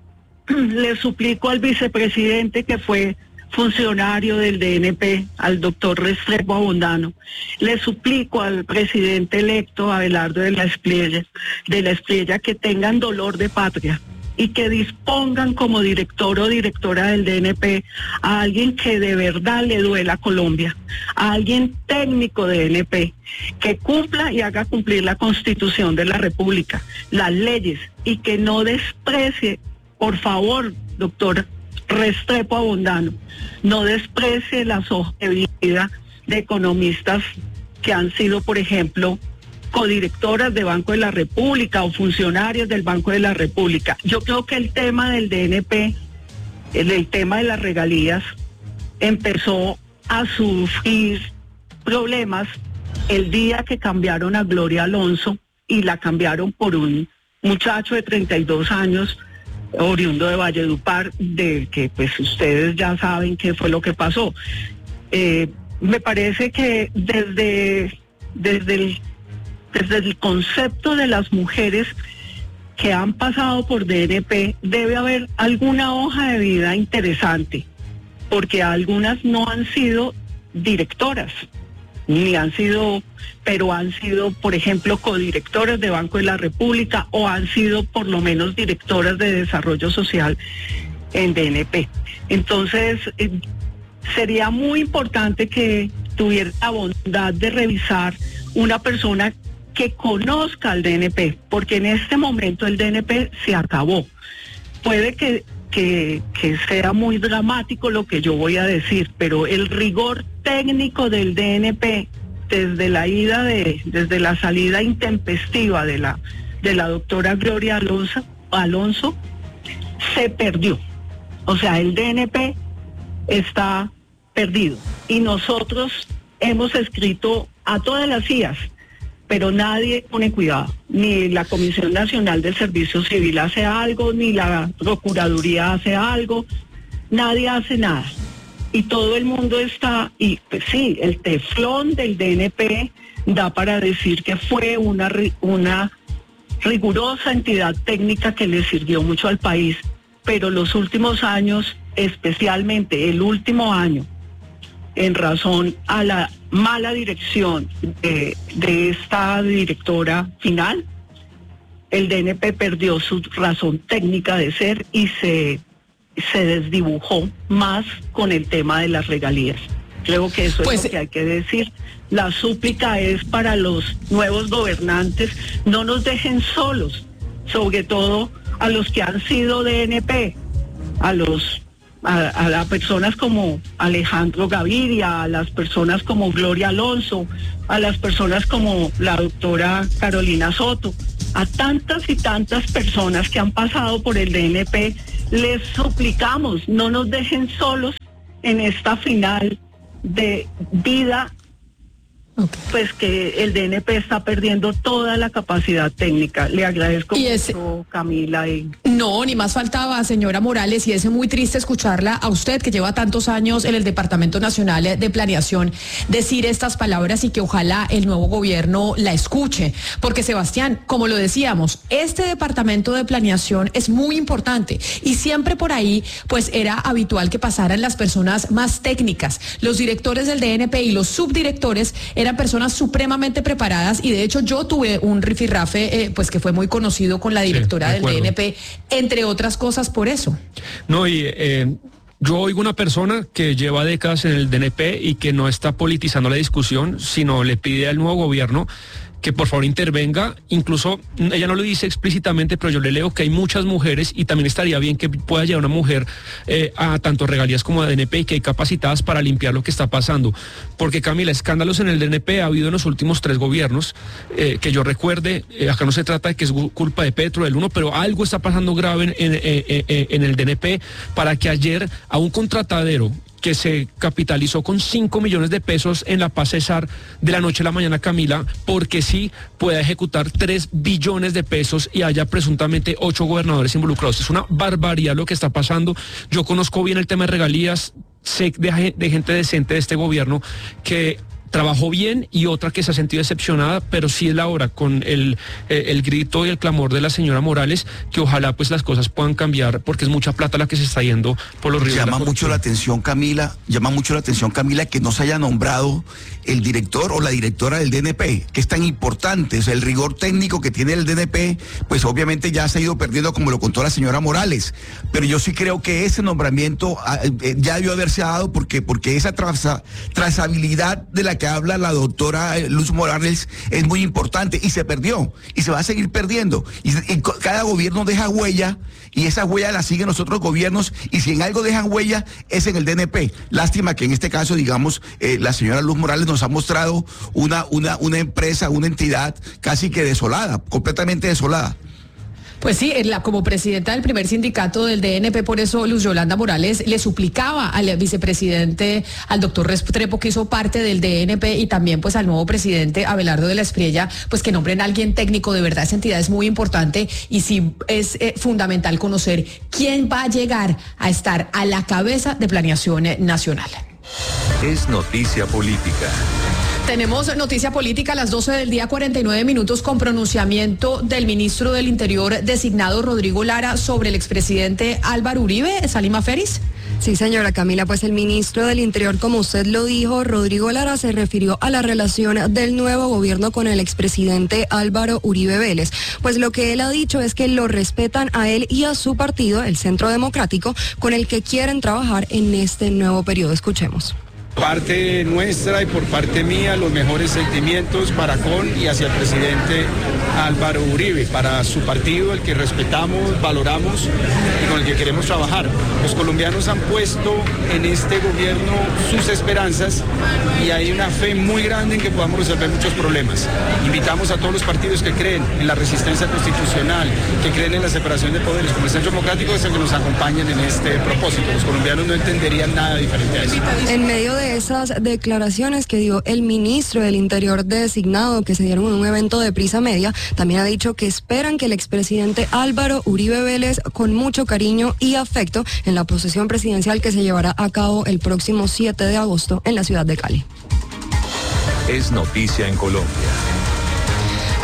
Le suplico al vicepresidente, que fue funcionario del D N P, al doctor Restrepo Abondano, le suplico al presidente electo Abelardo de la Espriella, de la Espriella, que tengan dolor de patria y que dispongan como director o directora del D N P a alguien que de verdad le duela a Colombia, a alguien técnico de D N P, que cumpla y haga cumplir la Constitución de la República, las leyes, y que no desprecie, por favor, doctor Restrepo Abondano, no desprecie las hojas de vida de economistas que han sido, por ejemplo, codirectoras de Banco de la República o funcionarios del Banco de la República. Yo creo que el tema del D N P, el, el tema de las regalías, empezó a sufrir problemas el día que cambiaron a Gloria Alonso, y la cambiaron por un muchacho de treinta y dos años, oriundo de Valledupar, de que pues ustedes ya saben qué fue lo que pasó. Eh, me parece que desde, desde, el, desde el concepto de las mujeres que han pasado por D N P debe haber alguna hoja de vida interesante, porque algunas no han sido directoras, ni han sido, pero han sido, por ejemplo, codirectoras de Banco de la República, o han sido por lo menos directoras de Desarrollo Social en D N P. Entonces, eh, sería muy importante que tuviera la bondad de revisar una persona que conozca al D N P, porque en este momento el D N P se acabó. Puede que Que, que sea muy dramático lo que yo voy a decir, pero el rigor técnico del D N P desde la ida de, desde la salida intempestiva de la de la doctora Gloria Alonso, Alonso se perdió. O sea, el D N P está perdido. Y nosotros hemos escrito a todas las I A S, pero nadie pone cuidado, ni la Comisión Nacional del Servicio Civil hace algo, ni la Procuraduría hace algo, nadie hace nada. Y todo el mundo está, y pues sí, el teflón del D N P da para decir que fue una, una rigurosa entidad técnica que le sirvió mucho al país, pero los últimos años, especialmente el último año, en razón a la mala dirección de, de esta directora final, el D N P perdió su razón técnica de ser y se, se desdibujó más con el tema de las regalías. Creo que eso pues, es lo que hay que decir. La súplica es para los nuevos gobernantes, no nos dejen solos, sobre todo a los que han sido D N P, a los a, a las personas como Alejandro Gaviria, a las personas como Gloria Alonso, a las personas como la doctora Carolina Soto, a tantas y tantas personas que han pasado por el D N P, les suplicamos, no nos dejen solos en esta final de vida, okay. Pues que el D N P está perdiendo toda la capacidad técnica. Le agradezco y ese... mucho, Camila. Y... No, ni más faltaba, señora Morales, y es muy triste escucharla a usted, que lleva tantos años en el Departamento Nacional de Planeación, decir estas palabras y que ojalá el nuevo gobierno la escuche. Porque, Sebastián, como lo decíamos, este Departamento de Planeación es muy importante y siempre por ahí, pues era habitual que pasaran las personas más técnicas. Los directores del D N P y los subdirectores eran personas supremamente preparadas y de hecho yo tuve un rifirrafe eh, pues que fue muy conocido con la directora sí, del D N P, entre otras cosas por eso. No, y eh, yo oigo una persona que lleva décadas en el D N P y que no está politizando la discusión, sino le pide al nuevo gobierno que por favor intervenga. Incluso ella no lo dice explícitamente, pero yo le leo que hay muchas mujeres y también estaría bien que pueda llevar una mujer eh, a tanto regalías como a D N P y que hay capacitadas para limpiar lo que está pasando. Porque, Camila, escándalos en el D N P ha habido en los últimos tres gobiernos, eh, que yo recuerde. Eh, acá no se trata de que es culpa de Petro, del uno, pero algo está pasando grave en, en, en, en el D N P para que ayer a un contratadero que se capitalizó con cinco millones de pesos en la Paz Cesar de la noche a la mañana, Camila, porque sí pueda ejecutar tres billones de pesos y haya presuntamente ocho gobernadores involucrados. Es una barbaridad lo que está pasando. Yo conozco bien el tema de regalías, sé de, de gente decente de este gobierno que trabajó bien y otra que se ha sentido decepcionada, pero sí es la hora, con el, eh, el grito y el clamor de la señora Morales, que ojalá pues las cosas puedan cambiar, porque es mucha plata la que se está yendo por los ríos. Llama mucho la atención, Camila, llama mucho la atención, Camila, que no se haya nombrado el director o la directora del D N P, que es tan importante. O sea, el rigor técnico que tiene el D N P, pues obviamente ya se ha ido perdiendo, como lo contó la señora Morales. Pero yo sí creo que ese nombramiento eh, ya debió haberse dado, porque, porque esa traza, trazabilidad de la que habla la doctora Luz Morales es muy importante y se perdió y se va a seguir perdiendo. Y, y cada gobierno deja huella y esa huella la siguen los otros gobiernos, y si en algo dejan huella es en el D N P. Lástima que en este caso, digamos, eh, la señora Luz Morales nos ha mostrado una, una, una empresa, una entidad casi que desolada, completamente desolada. Pues sí, la, como presidenta del primer sindicato del D N P, por eso Luz Yolanda Morales le suplicaba al vicepresidente, al doctor Restrepo, que hizo parte del D N P, y también pues al nuevo presidente Abelardo de la Espriella, pues que nombren a alguien técnico. De verdad, esa entidad es muy importante y sí es eh, fundamental conocer quién va a llegar a estar a la cabeza de Planeación Nacional. Es noticia política. Tenemos noticia política a las doce del día, cuarenta y nueve minutos, con pronunciamiento del ministro del Interior designado Rodrigo Lara sobre el expresidente Álvaro Uribe. ¿Salima Feris? Sí, señora Camila, pues el ministro del Interior, como usted lo dijo, Rodrigo Lara, se refirió a la relación del nuevo gobierno con el expresidente Álvaro Uribe Vélez. Pues lo que él ha dicho es que lo respetan a él y a su partido, el Centro Democrático, con el que quieren trabajar en este nuevo periodo. Escuchemos. Parte nuestra y por parte mía, los mejores sentimientos para con y hacia el presidente Álvaro Uribe, para su partido, el que respetamos, valoramos y con el que queremos trabajar. Los colombianos han puesto en este gobierno sus esperanzas y hay una fe muy grande en que podamos resolver muchos problemas. Invitamos a todos los partidos que creen en la resistencia constitucional, que creen en la separación de poderes, como el Centro Democrático, es el que nos acompañen en este propósito. Los colombianos no entenderían nada diferente a eso. En medio de esas declaraciones que dio el ministro del Interior designado, que se dieron en un evento de Prisa Media, también ha dicho que esperan que el expresidente Álvaro Uribe Vélez, con mucho cariño y afecto, en la procesión presidencial que se llevará a cabo el próximo siete de agosto en la ciudad de Cali. Es noticia en Colombia.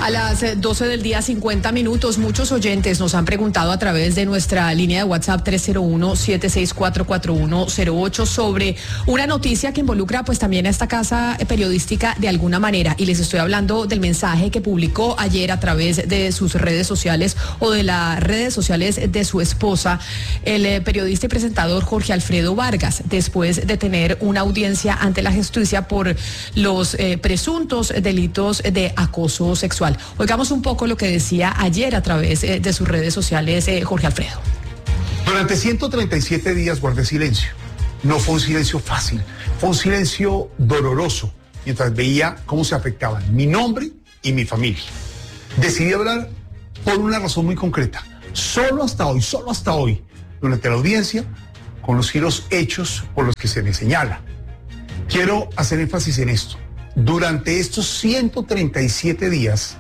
A las doce del día, cincuenta minutos, muchos oyentes nos han preguntado a través de nuestra línea de WhatsApp tres cero uno, siete seis cuatro, cuatro uno cero ocho sobre una noticia que involucra pues también a esta casa periodística de alguna manera, y les estoy hablando del mensaje que publicó ayer a través de sus redes sociales o de las redes sociales de su esposa, el periodista y presentador Jorge Alfredo Vargas, después de tener una audiencia ante la justicia por los eh, presuntos delitos de acoso sexual. Oigamos un poco lo que decía ayer a través eh, de sus redes sociales eh, Jorge Alfredo. Durante ciento treinta y siete días guardé silencio. No fue un silencio fácil, fue un silencio doloroso, mientras veía cómo se afectaban mi nombre y mi familia. Decidí hablar por una razón muy concreta. Solo hasta hoy, solo hasta hoy, durante la audiencia, conocí los hechos por los que se me señala. Quiero hacer énfasis en esto. Durante estos ciento treinta y siete días,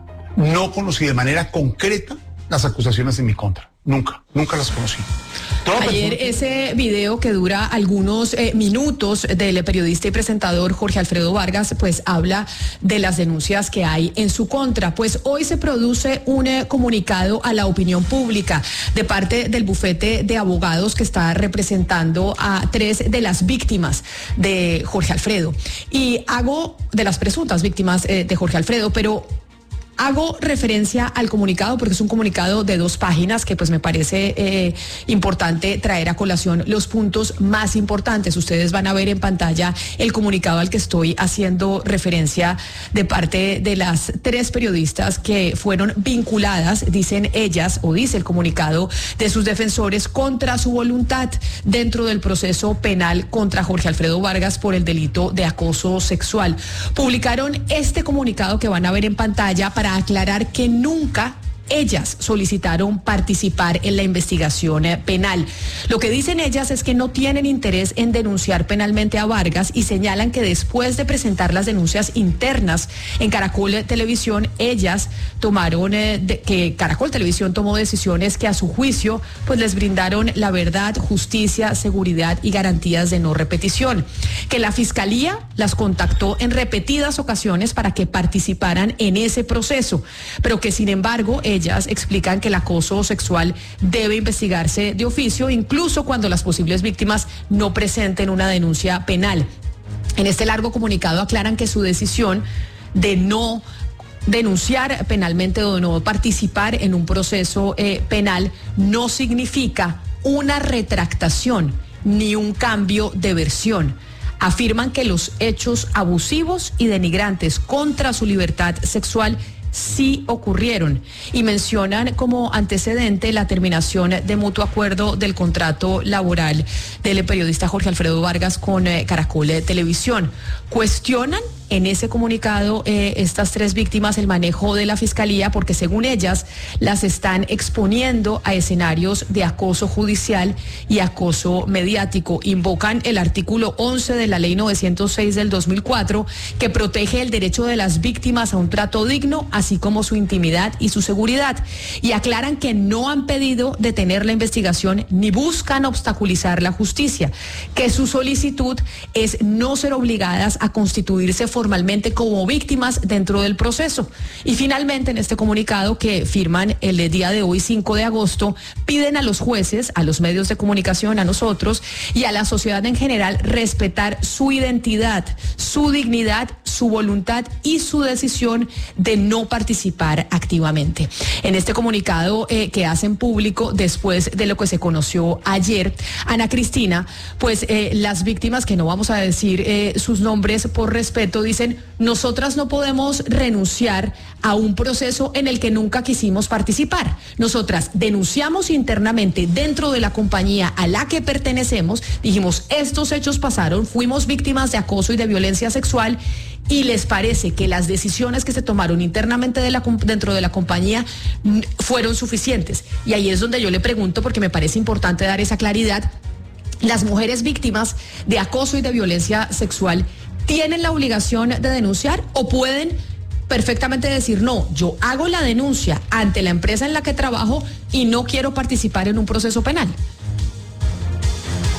no conocí de manera concreta las acusaciones en mi contra. Nunca, nunca las conocí. Toda Ayer persona... ese video que dura algunos eh, minutos del periodista y presentador Jorge Alfredo Vargas, pues habla de las denuncias que hay en su contra. Pues hoy se produce un eh, comunicado a la opinión pública de parte del bufete de abogados que está representando a tres de las víctimas de Jorge Alfredo. Y hago de las presuntas víctimas eh, de Jorge Alfredo, pero... hago referencia al comunicado porque es un comunicado de dos páginas que pues me parece eh, importante traer a colación los puntos más importantes. Ustedes van a ver en pantalla el comunicado al que estoy haciendo referencia de parte de las tres periodistas que fueron vinculadas, dicen ellas, o dice el comunicado de sus defensores, contra su voluntad dentro del proceso penal contra Jorge Alfredo Vargas por el delito de acoso sexual. Publicaron este comunicado que van a ver en pantalla para aclarar que nunca ellas solicitaron participar en la investigación penal. Lo que dicen ellas es que no tienen interés en denunciar penalmente a Vargas y señalan que después de presentar las denuncias internas en Caracol Televisión, ellas tomaron, eh, de, que Caracol Televisión tomó decisiones que a su juicio pues les brindaron la verdad, justicia, seguridad y garantías de no repetición. Que la Fiscalía las contactó en repetidas ocasiones para que participaran en ese proceso, pero que sin embargo ellas Ellas explican que el acoso sexual debe investigarse de oficio, incluso cuando las posibles víctimas no presenten una denuncia penal. En este largo comunicado aclaran que su decisión de no denunciar penalmente o de no participar en un proceso eh, penal no significa una retractación ni un cambio de versión. Afirman que los hechos abusivos y denigrantes contra su libertad sexual sí ocurrieron y mencionan como antecedente la terminación de mutuo acuerdo del contrato laboral del periodista Jorge Alfredo Vargas con eh, Caracol Televisión. Cuestionan en ese comunicado eh, estas tres víctimas el manejo de la Fiscalía porque según ellas las están exponiendo a escenarios de acoso judicial y acoso mediático. Invocan el artículo once de la ley novecientos seis del dos mil cuatro que protege el derecho de las víctimas a un trato digno, así como su intimidad y su seguridad. Y aclaran que no han pedido detener la investigación ni buscan obstaculizar la justicia, que su solicitud es no ser obligadas a constituirse formalmente como víctimas dentro del proceso. Y finalmente en este comunicado que firman el día de hoy, cinco de agosto, piden a los jueces, a los medios de comunicación, a nosotros y a la sociedad en general respetar su identidad, su dignidad, su voluntad y su decisión de no participar activamente. En este comunicado eh, que hacen público después de lo que se conoció ayer, Ana Cristina, pues eh, las víctimas, que no vamos a decir eh, sus nombres por respeto, dicen: nosotras no podemos renunciar a un proceso en el que nunca quisimos participar. Nosotras denunciamos internamente dentro de la compañía a la que pertenecemos, dijimos estos hechos pasaron, fuimos víctimas de acoso y de violencia sexual, y les parece que las decisiones que se tomaron internamente de la, dentro de la compañía fueron suficientes. Y ahí es donde yo le pregunto, porque me parece importante dar esa claridad: las mujeres víctimas de acoso y de violencia sexual ¿tienen la obligación de denunciar o pueden perfectamente decir no, yo hago la denuncia ante la empresa en la que trabajo y no quiero participar en un proceso penal?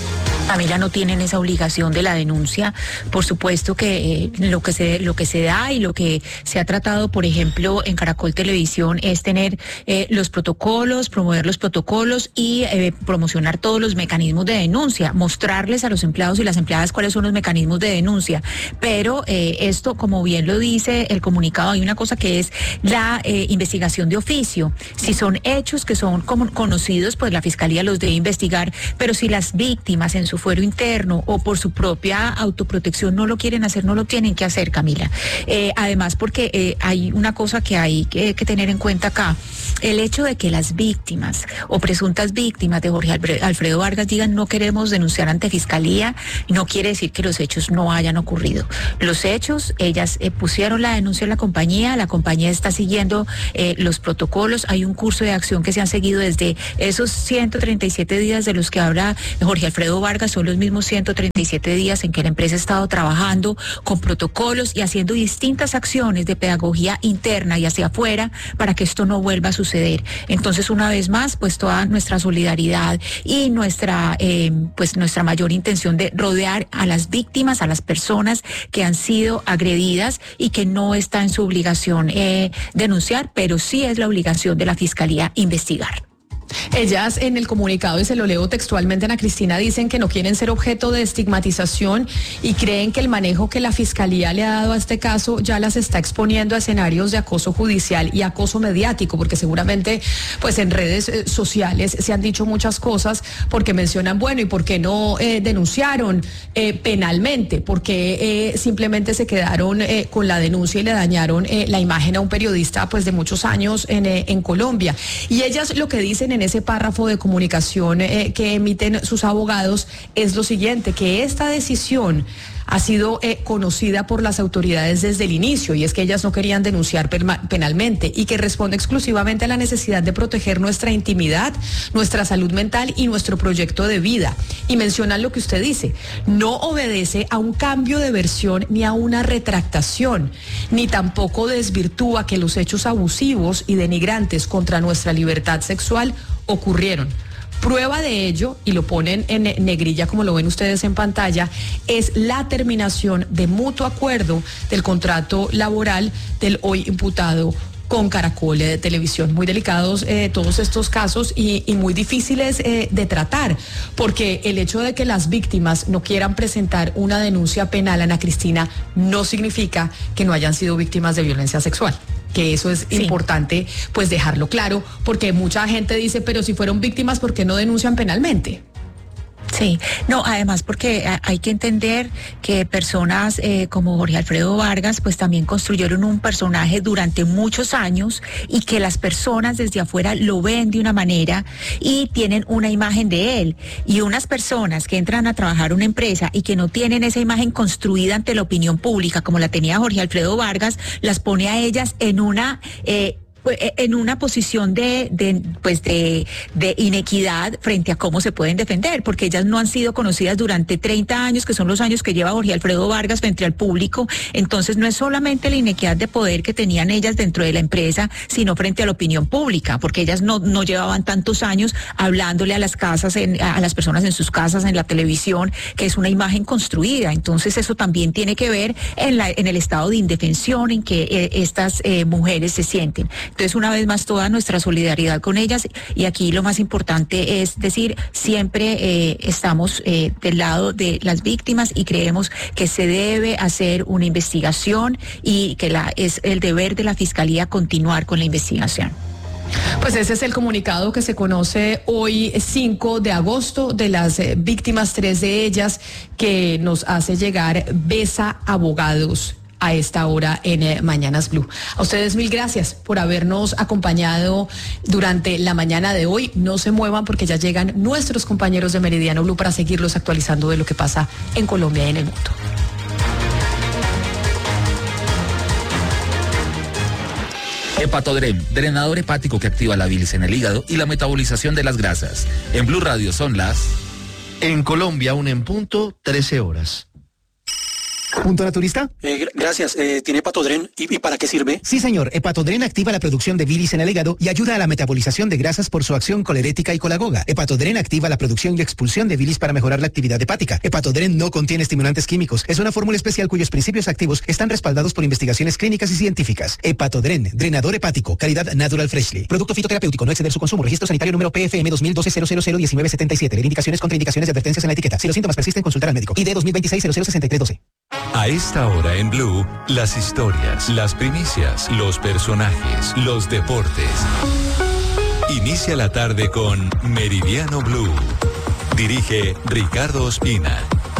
Camila, no tienen esa obligación de la denuncia. Por supuesto que eh, lo que se lo que se da y lo que se ha tratado, por ejemplo, en Caracol Televisión es tener eh, los protocolos, promover los protocolos y eh, promocionar todos los mecanismos de denuncia, mostrarles a los empleados y las empleadas cuáles son los mecanismos de denuncia. Pero eh, esto, como bien lo dice el comunicado, hay una cosa que es la eh, investigación de oficio. Si son hechos que son como conocidos, pues la Fiscalía los debe investigar, pero si las víctimas en su fuero interno o por su propia autoprotección no lo quieren hacer, no lo tienen que hacer, Camila. Eh, además, porque eh, hay una cosa que hay que, que tener en cuenta acá, el hecho de que las víctimas o presuntas víctimas de Jorge Alfredo Vargas digan no queremos denunciar ante Fiscalía, no quiere decir que los hechos no hayan ocurrido. Los hechos, ellas eh, pusieron la denuncia en la compañía, la compañía está siguiendo eh, los protocolos, hay un curso de acción que se han seguido desde esos ciento treinta y siete días de los que habla Jorge Alfredo Vargas, son los mismos ciento treinta y siete días en que la empresa ha estado trabajando con protocolos y haciendo distintas acciones de pedagogía interna y hacia afuera para que esto no vuelva a suceder. Entonces, una vez más, pues toda nuestra solidaridad y nuestra eh, pues nuestra mayor intención de rodear a las víctimas, a las personas que han sido agredidas y que no está en su obligación eh, denunciar, pero sí es la obligación de la Fiscalía investigar. Ellas en el comunicado, y se lo leo textualmente, Ana Cristina, dicen que no quieren ser objeto de estigmatización y creen que el manejo que la Fiscalía le ha dado a este caso ya las está exponiendo a escenarios de acoso judicial y acoso mediático, porque seguramente pues en redes eh, sociales se han dicho muchas cosas porque mencionan, bueno, ¿y por qué no eh, denunciaron eh, penalmente? ¿Por qué eh, simplemente se quedaron eh, con la denuncia y le dañaron eh, la imagen a un periodista pues de muchos años en, eh, en Colombia? Y ellas lo que dicen en en ese párrafo de comunicación eh, que emiten sus abogados es lo siguiente, que esta decisión ha sido eh, conocida por las autoridades desde el inicio, y es que ellas no querían denunciar penalmente y que responde exclusivamente a la necesidad de proteger nuestra intimidad, nuestra salud mental y nuestro proyecto de vida. Y mencionan lo que usted dice, no obedece a un cambio de versión ni a una retractación, ni tampoco desvirtúa que los hechos abusivos y denigrantes contra nuestra libertad sexual ocurrieron. Prueba de ello, y lo ponen en negrilla como lo ven ustedes en pantalla, es la terminación de mutuo acuerdo del contrato laboral del hoy imputado con Caracol de Televisión. Muy delicados eh, todos estos casos y, y muy difíciles eh, de tratar, porque el hecho de que las víctimas no quieran presentar una denuncia penal, Ana Cristina, no significa que no hayan sido víctimas de violencia sexual. Que eso es sí. importante pues dejarlo claro, porque mucha gente dice, pero si fueron víctimas, ¿por qué no denuncian penalmente? Sí, no, además porque hay que entender que personas eh, como Jorge Alfredo Vargas pues también construyeron un personaje durante muchos años y que las personas desde afuera lo ven de una manera y tienen una imagen de él, y unas personas que entran a trabajar una empresa y que no tienen esa imagen construida ante la opinión pública como la tenía Jorge Alfredo Vargas, las pone a ellas en una... Eh, en una posición de, de pues de, de inequidad frente a cómo se pueden defender, porque ellas no han sido conocidas durante treinta años, que son los años que lleva Jorge Alfredo Vargas frente al público. Entonces no es solamente la inequidad de poder que tenían ellas dentro de la empresa, sino frente a la opinión pública, porque ellas no, no llevaban tantos años hablándole a las casas, en, a las personas en sus casas, en la televisión, que es una imagen construida. Entonces eso también tiene que ver en, la, en el estado de indefensión en que eh, estas eh, mujeres se sienten. Entonces, una vez más, toda nuestra solidaridad con ellas, y aquí lo más importante es decir, siempre eh, estamos eh, del lado de las víctimas y creemos que se debe hacer una investigación y que la, es el deber de la Fiscalía continuar con la investigación. Pues ese es el comunicado que se conoce hoy cinco de agosto de las eh, víctimas, tres de ellas, que nos hace llegar Besa Abogados a esta hora en eh, Mañanas Blue. A ustedes mil gracias por habernos acompañado durante la mañana de hoy. No se muevan porque ya llegan nuestros compañeros de Meridiano Blue para seguirlos actualizando de lo que pasa en Colombia y en el mundo. Hepatodrem, drenador hepático que activa la bilis en el hígado y la metabolización de las grasas. En Blue Radio son las... En Colombia, un en punto, trece horas. ¿Punto naturista? Eh, gracias. Eh, ¿Tiene Hepatodren? ¿Y, ¿Y para qué sirve? Sí, señor. Hepatodren activa la producción de bilis en el hígado y ayuda a la metabolización de grasas por su acción colerética y colagoga. Hepatodren activa la producción y expulsión de bilis para mejorar la actividad hepática. Hepatodren no contiene estimulantes químicos. Es una fórmula especial cuyos principios activos están respaldados por investigaciones clínicas y científicas. Hepatodren, drenador hepático, calidad Natural Freshly. Producto fitoterapéutico, no exceder su consumo. Registro sanitario número P F M dos mil doce cero cero cero diecinueve setenta y siete. Leer indicaciones, contraindicaciones y advertencias en la etiqueta. Si los síntomas persisten, consultar al médico. I D dos mil veintiséis cero cero sesenta y tres doce. A esta hora en Blue, las historias, las primicias, los personajes, los deportes. Inicia la tarde con Meridiano Blue. Dirige Ricardo Ospina.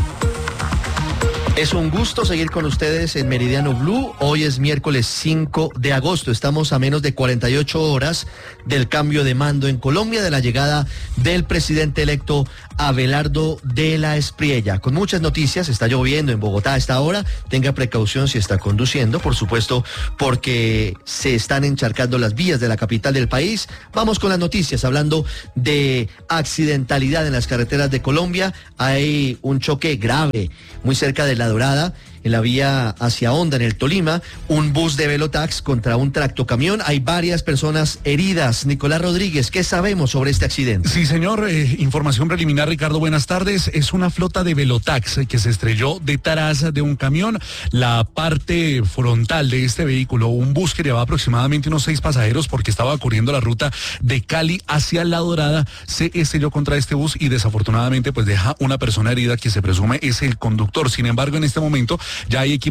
Es un gusto seguir con ustedes en Meridiano Blue. Hoy es miércoles cinco de agosto. Estamos a menos de cuarenta y ocho horas del cambio de mando en Colombia, de la llegada del presidente electo Abelardo de la Espriella. Con muchas noticias, está lloviendo en Bogotá a esta hora. Tenga precaución si está conduciendo, por supuesto, porque se están encharcando las vías de la capital del país. Vamos con las noticias, hablando de accidentalidad en las carreteras de Colombia. Hay un choque grave muy cerca de La Dorada, en la vía hacia Honda, en el Tolima, un bus de Velotax contra un tractocamión. Hay varias personas heridas. Nicolás Rodríguez, ¿qué sabemos sobre este accidente? Sí, señor, eh, información preliminar, Ricardo, buenas tardes. Es una flota de Velotax que se estrelló detrás de un camión. La parte frontal de este vehículo, un bus que llevaba aproximadamente unos seis pasajeros porque estaba corriendo la ruta de Cali hacia La Dorada, se estrelló contra este bus y desafortunadamente pues deja una persona herida que se presume es el conductor. Sin embargo, en este momento ya hay equipo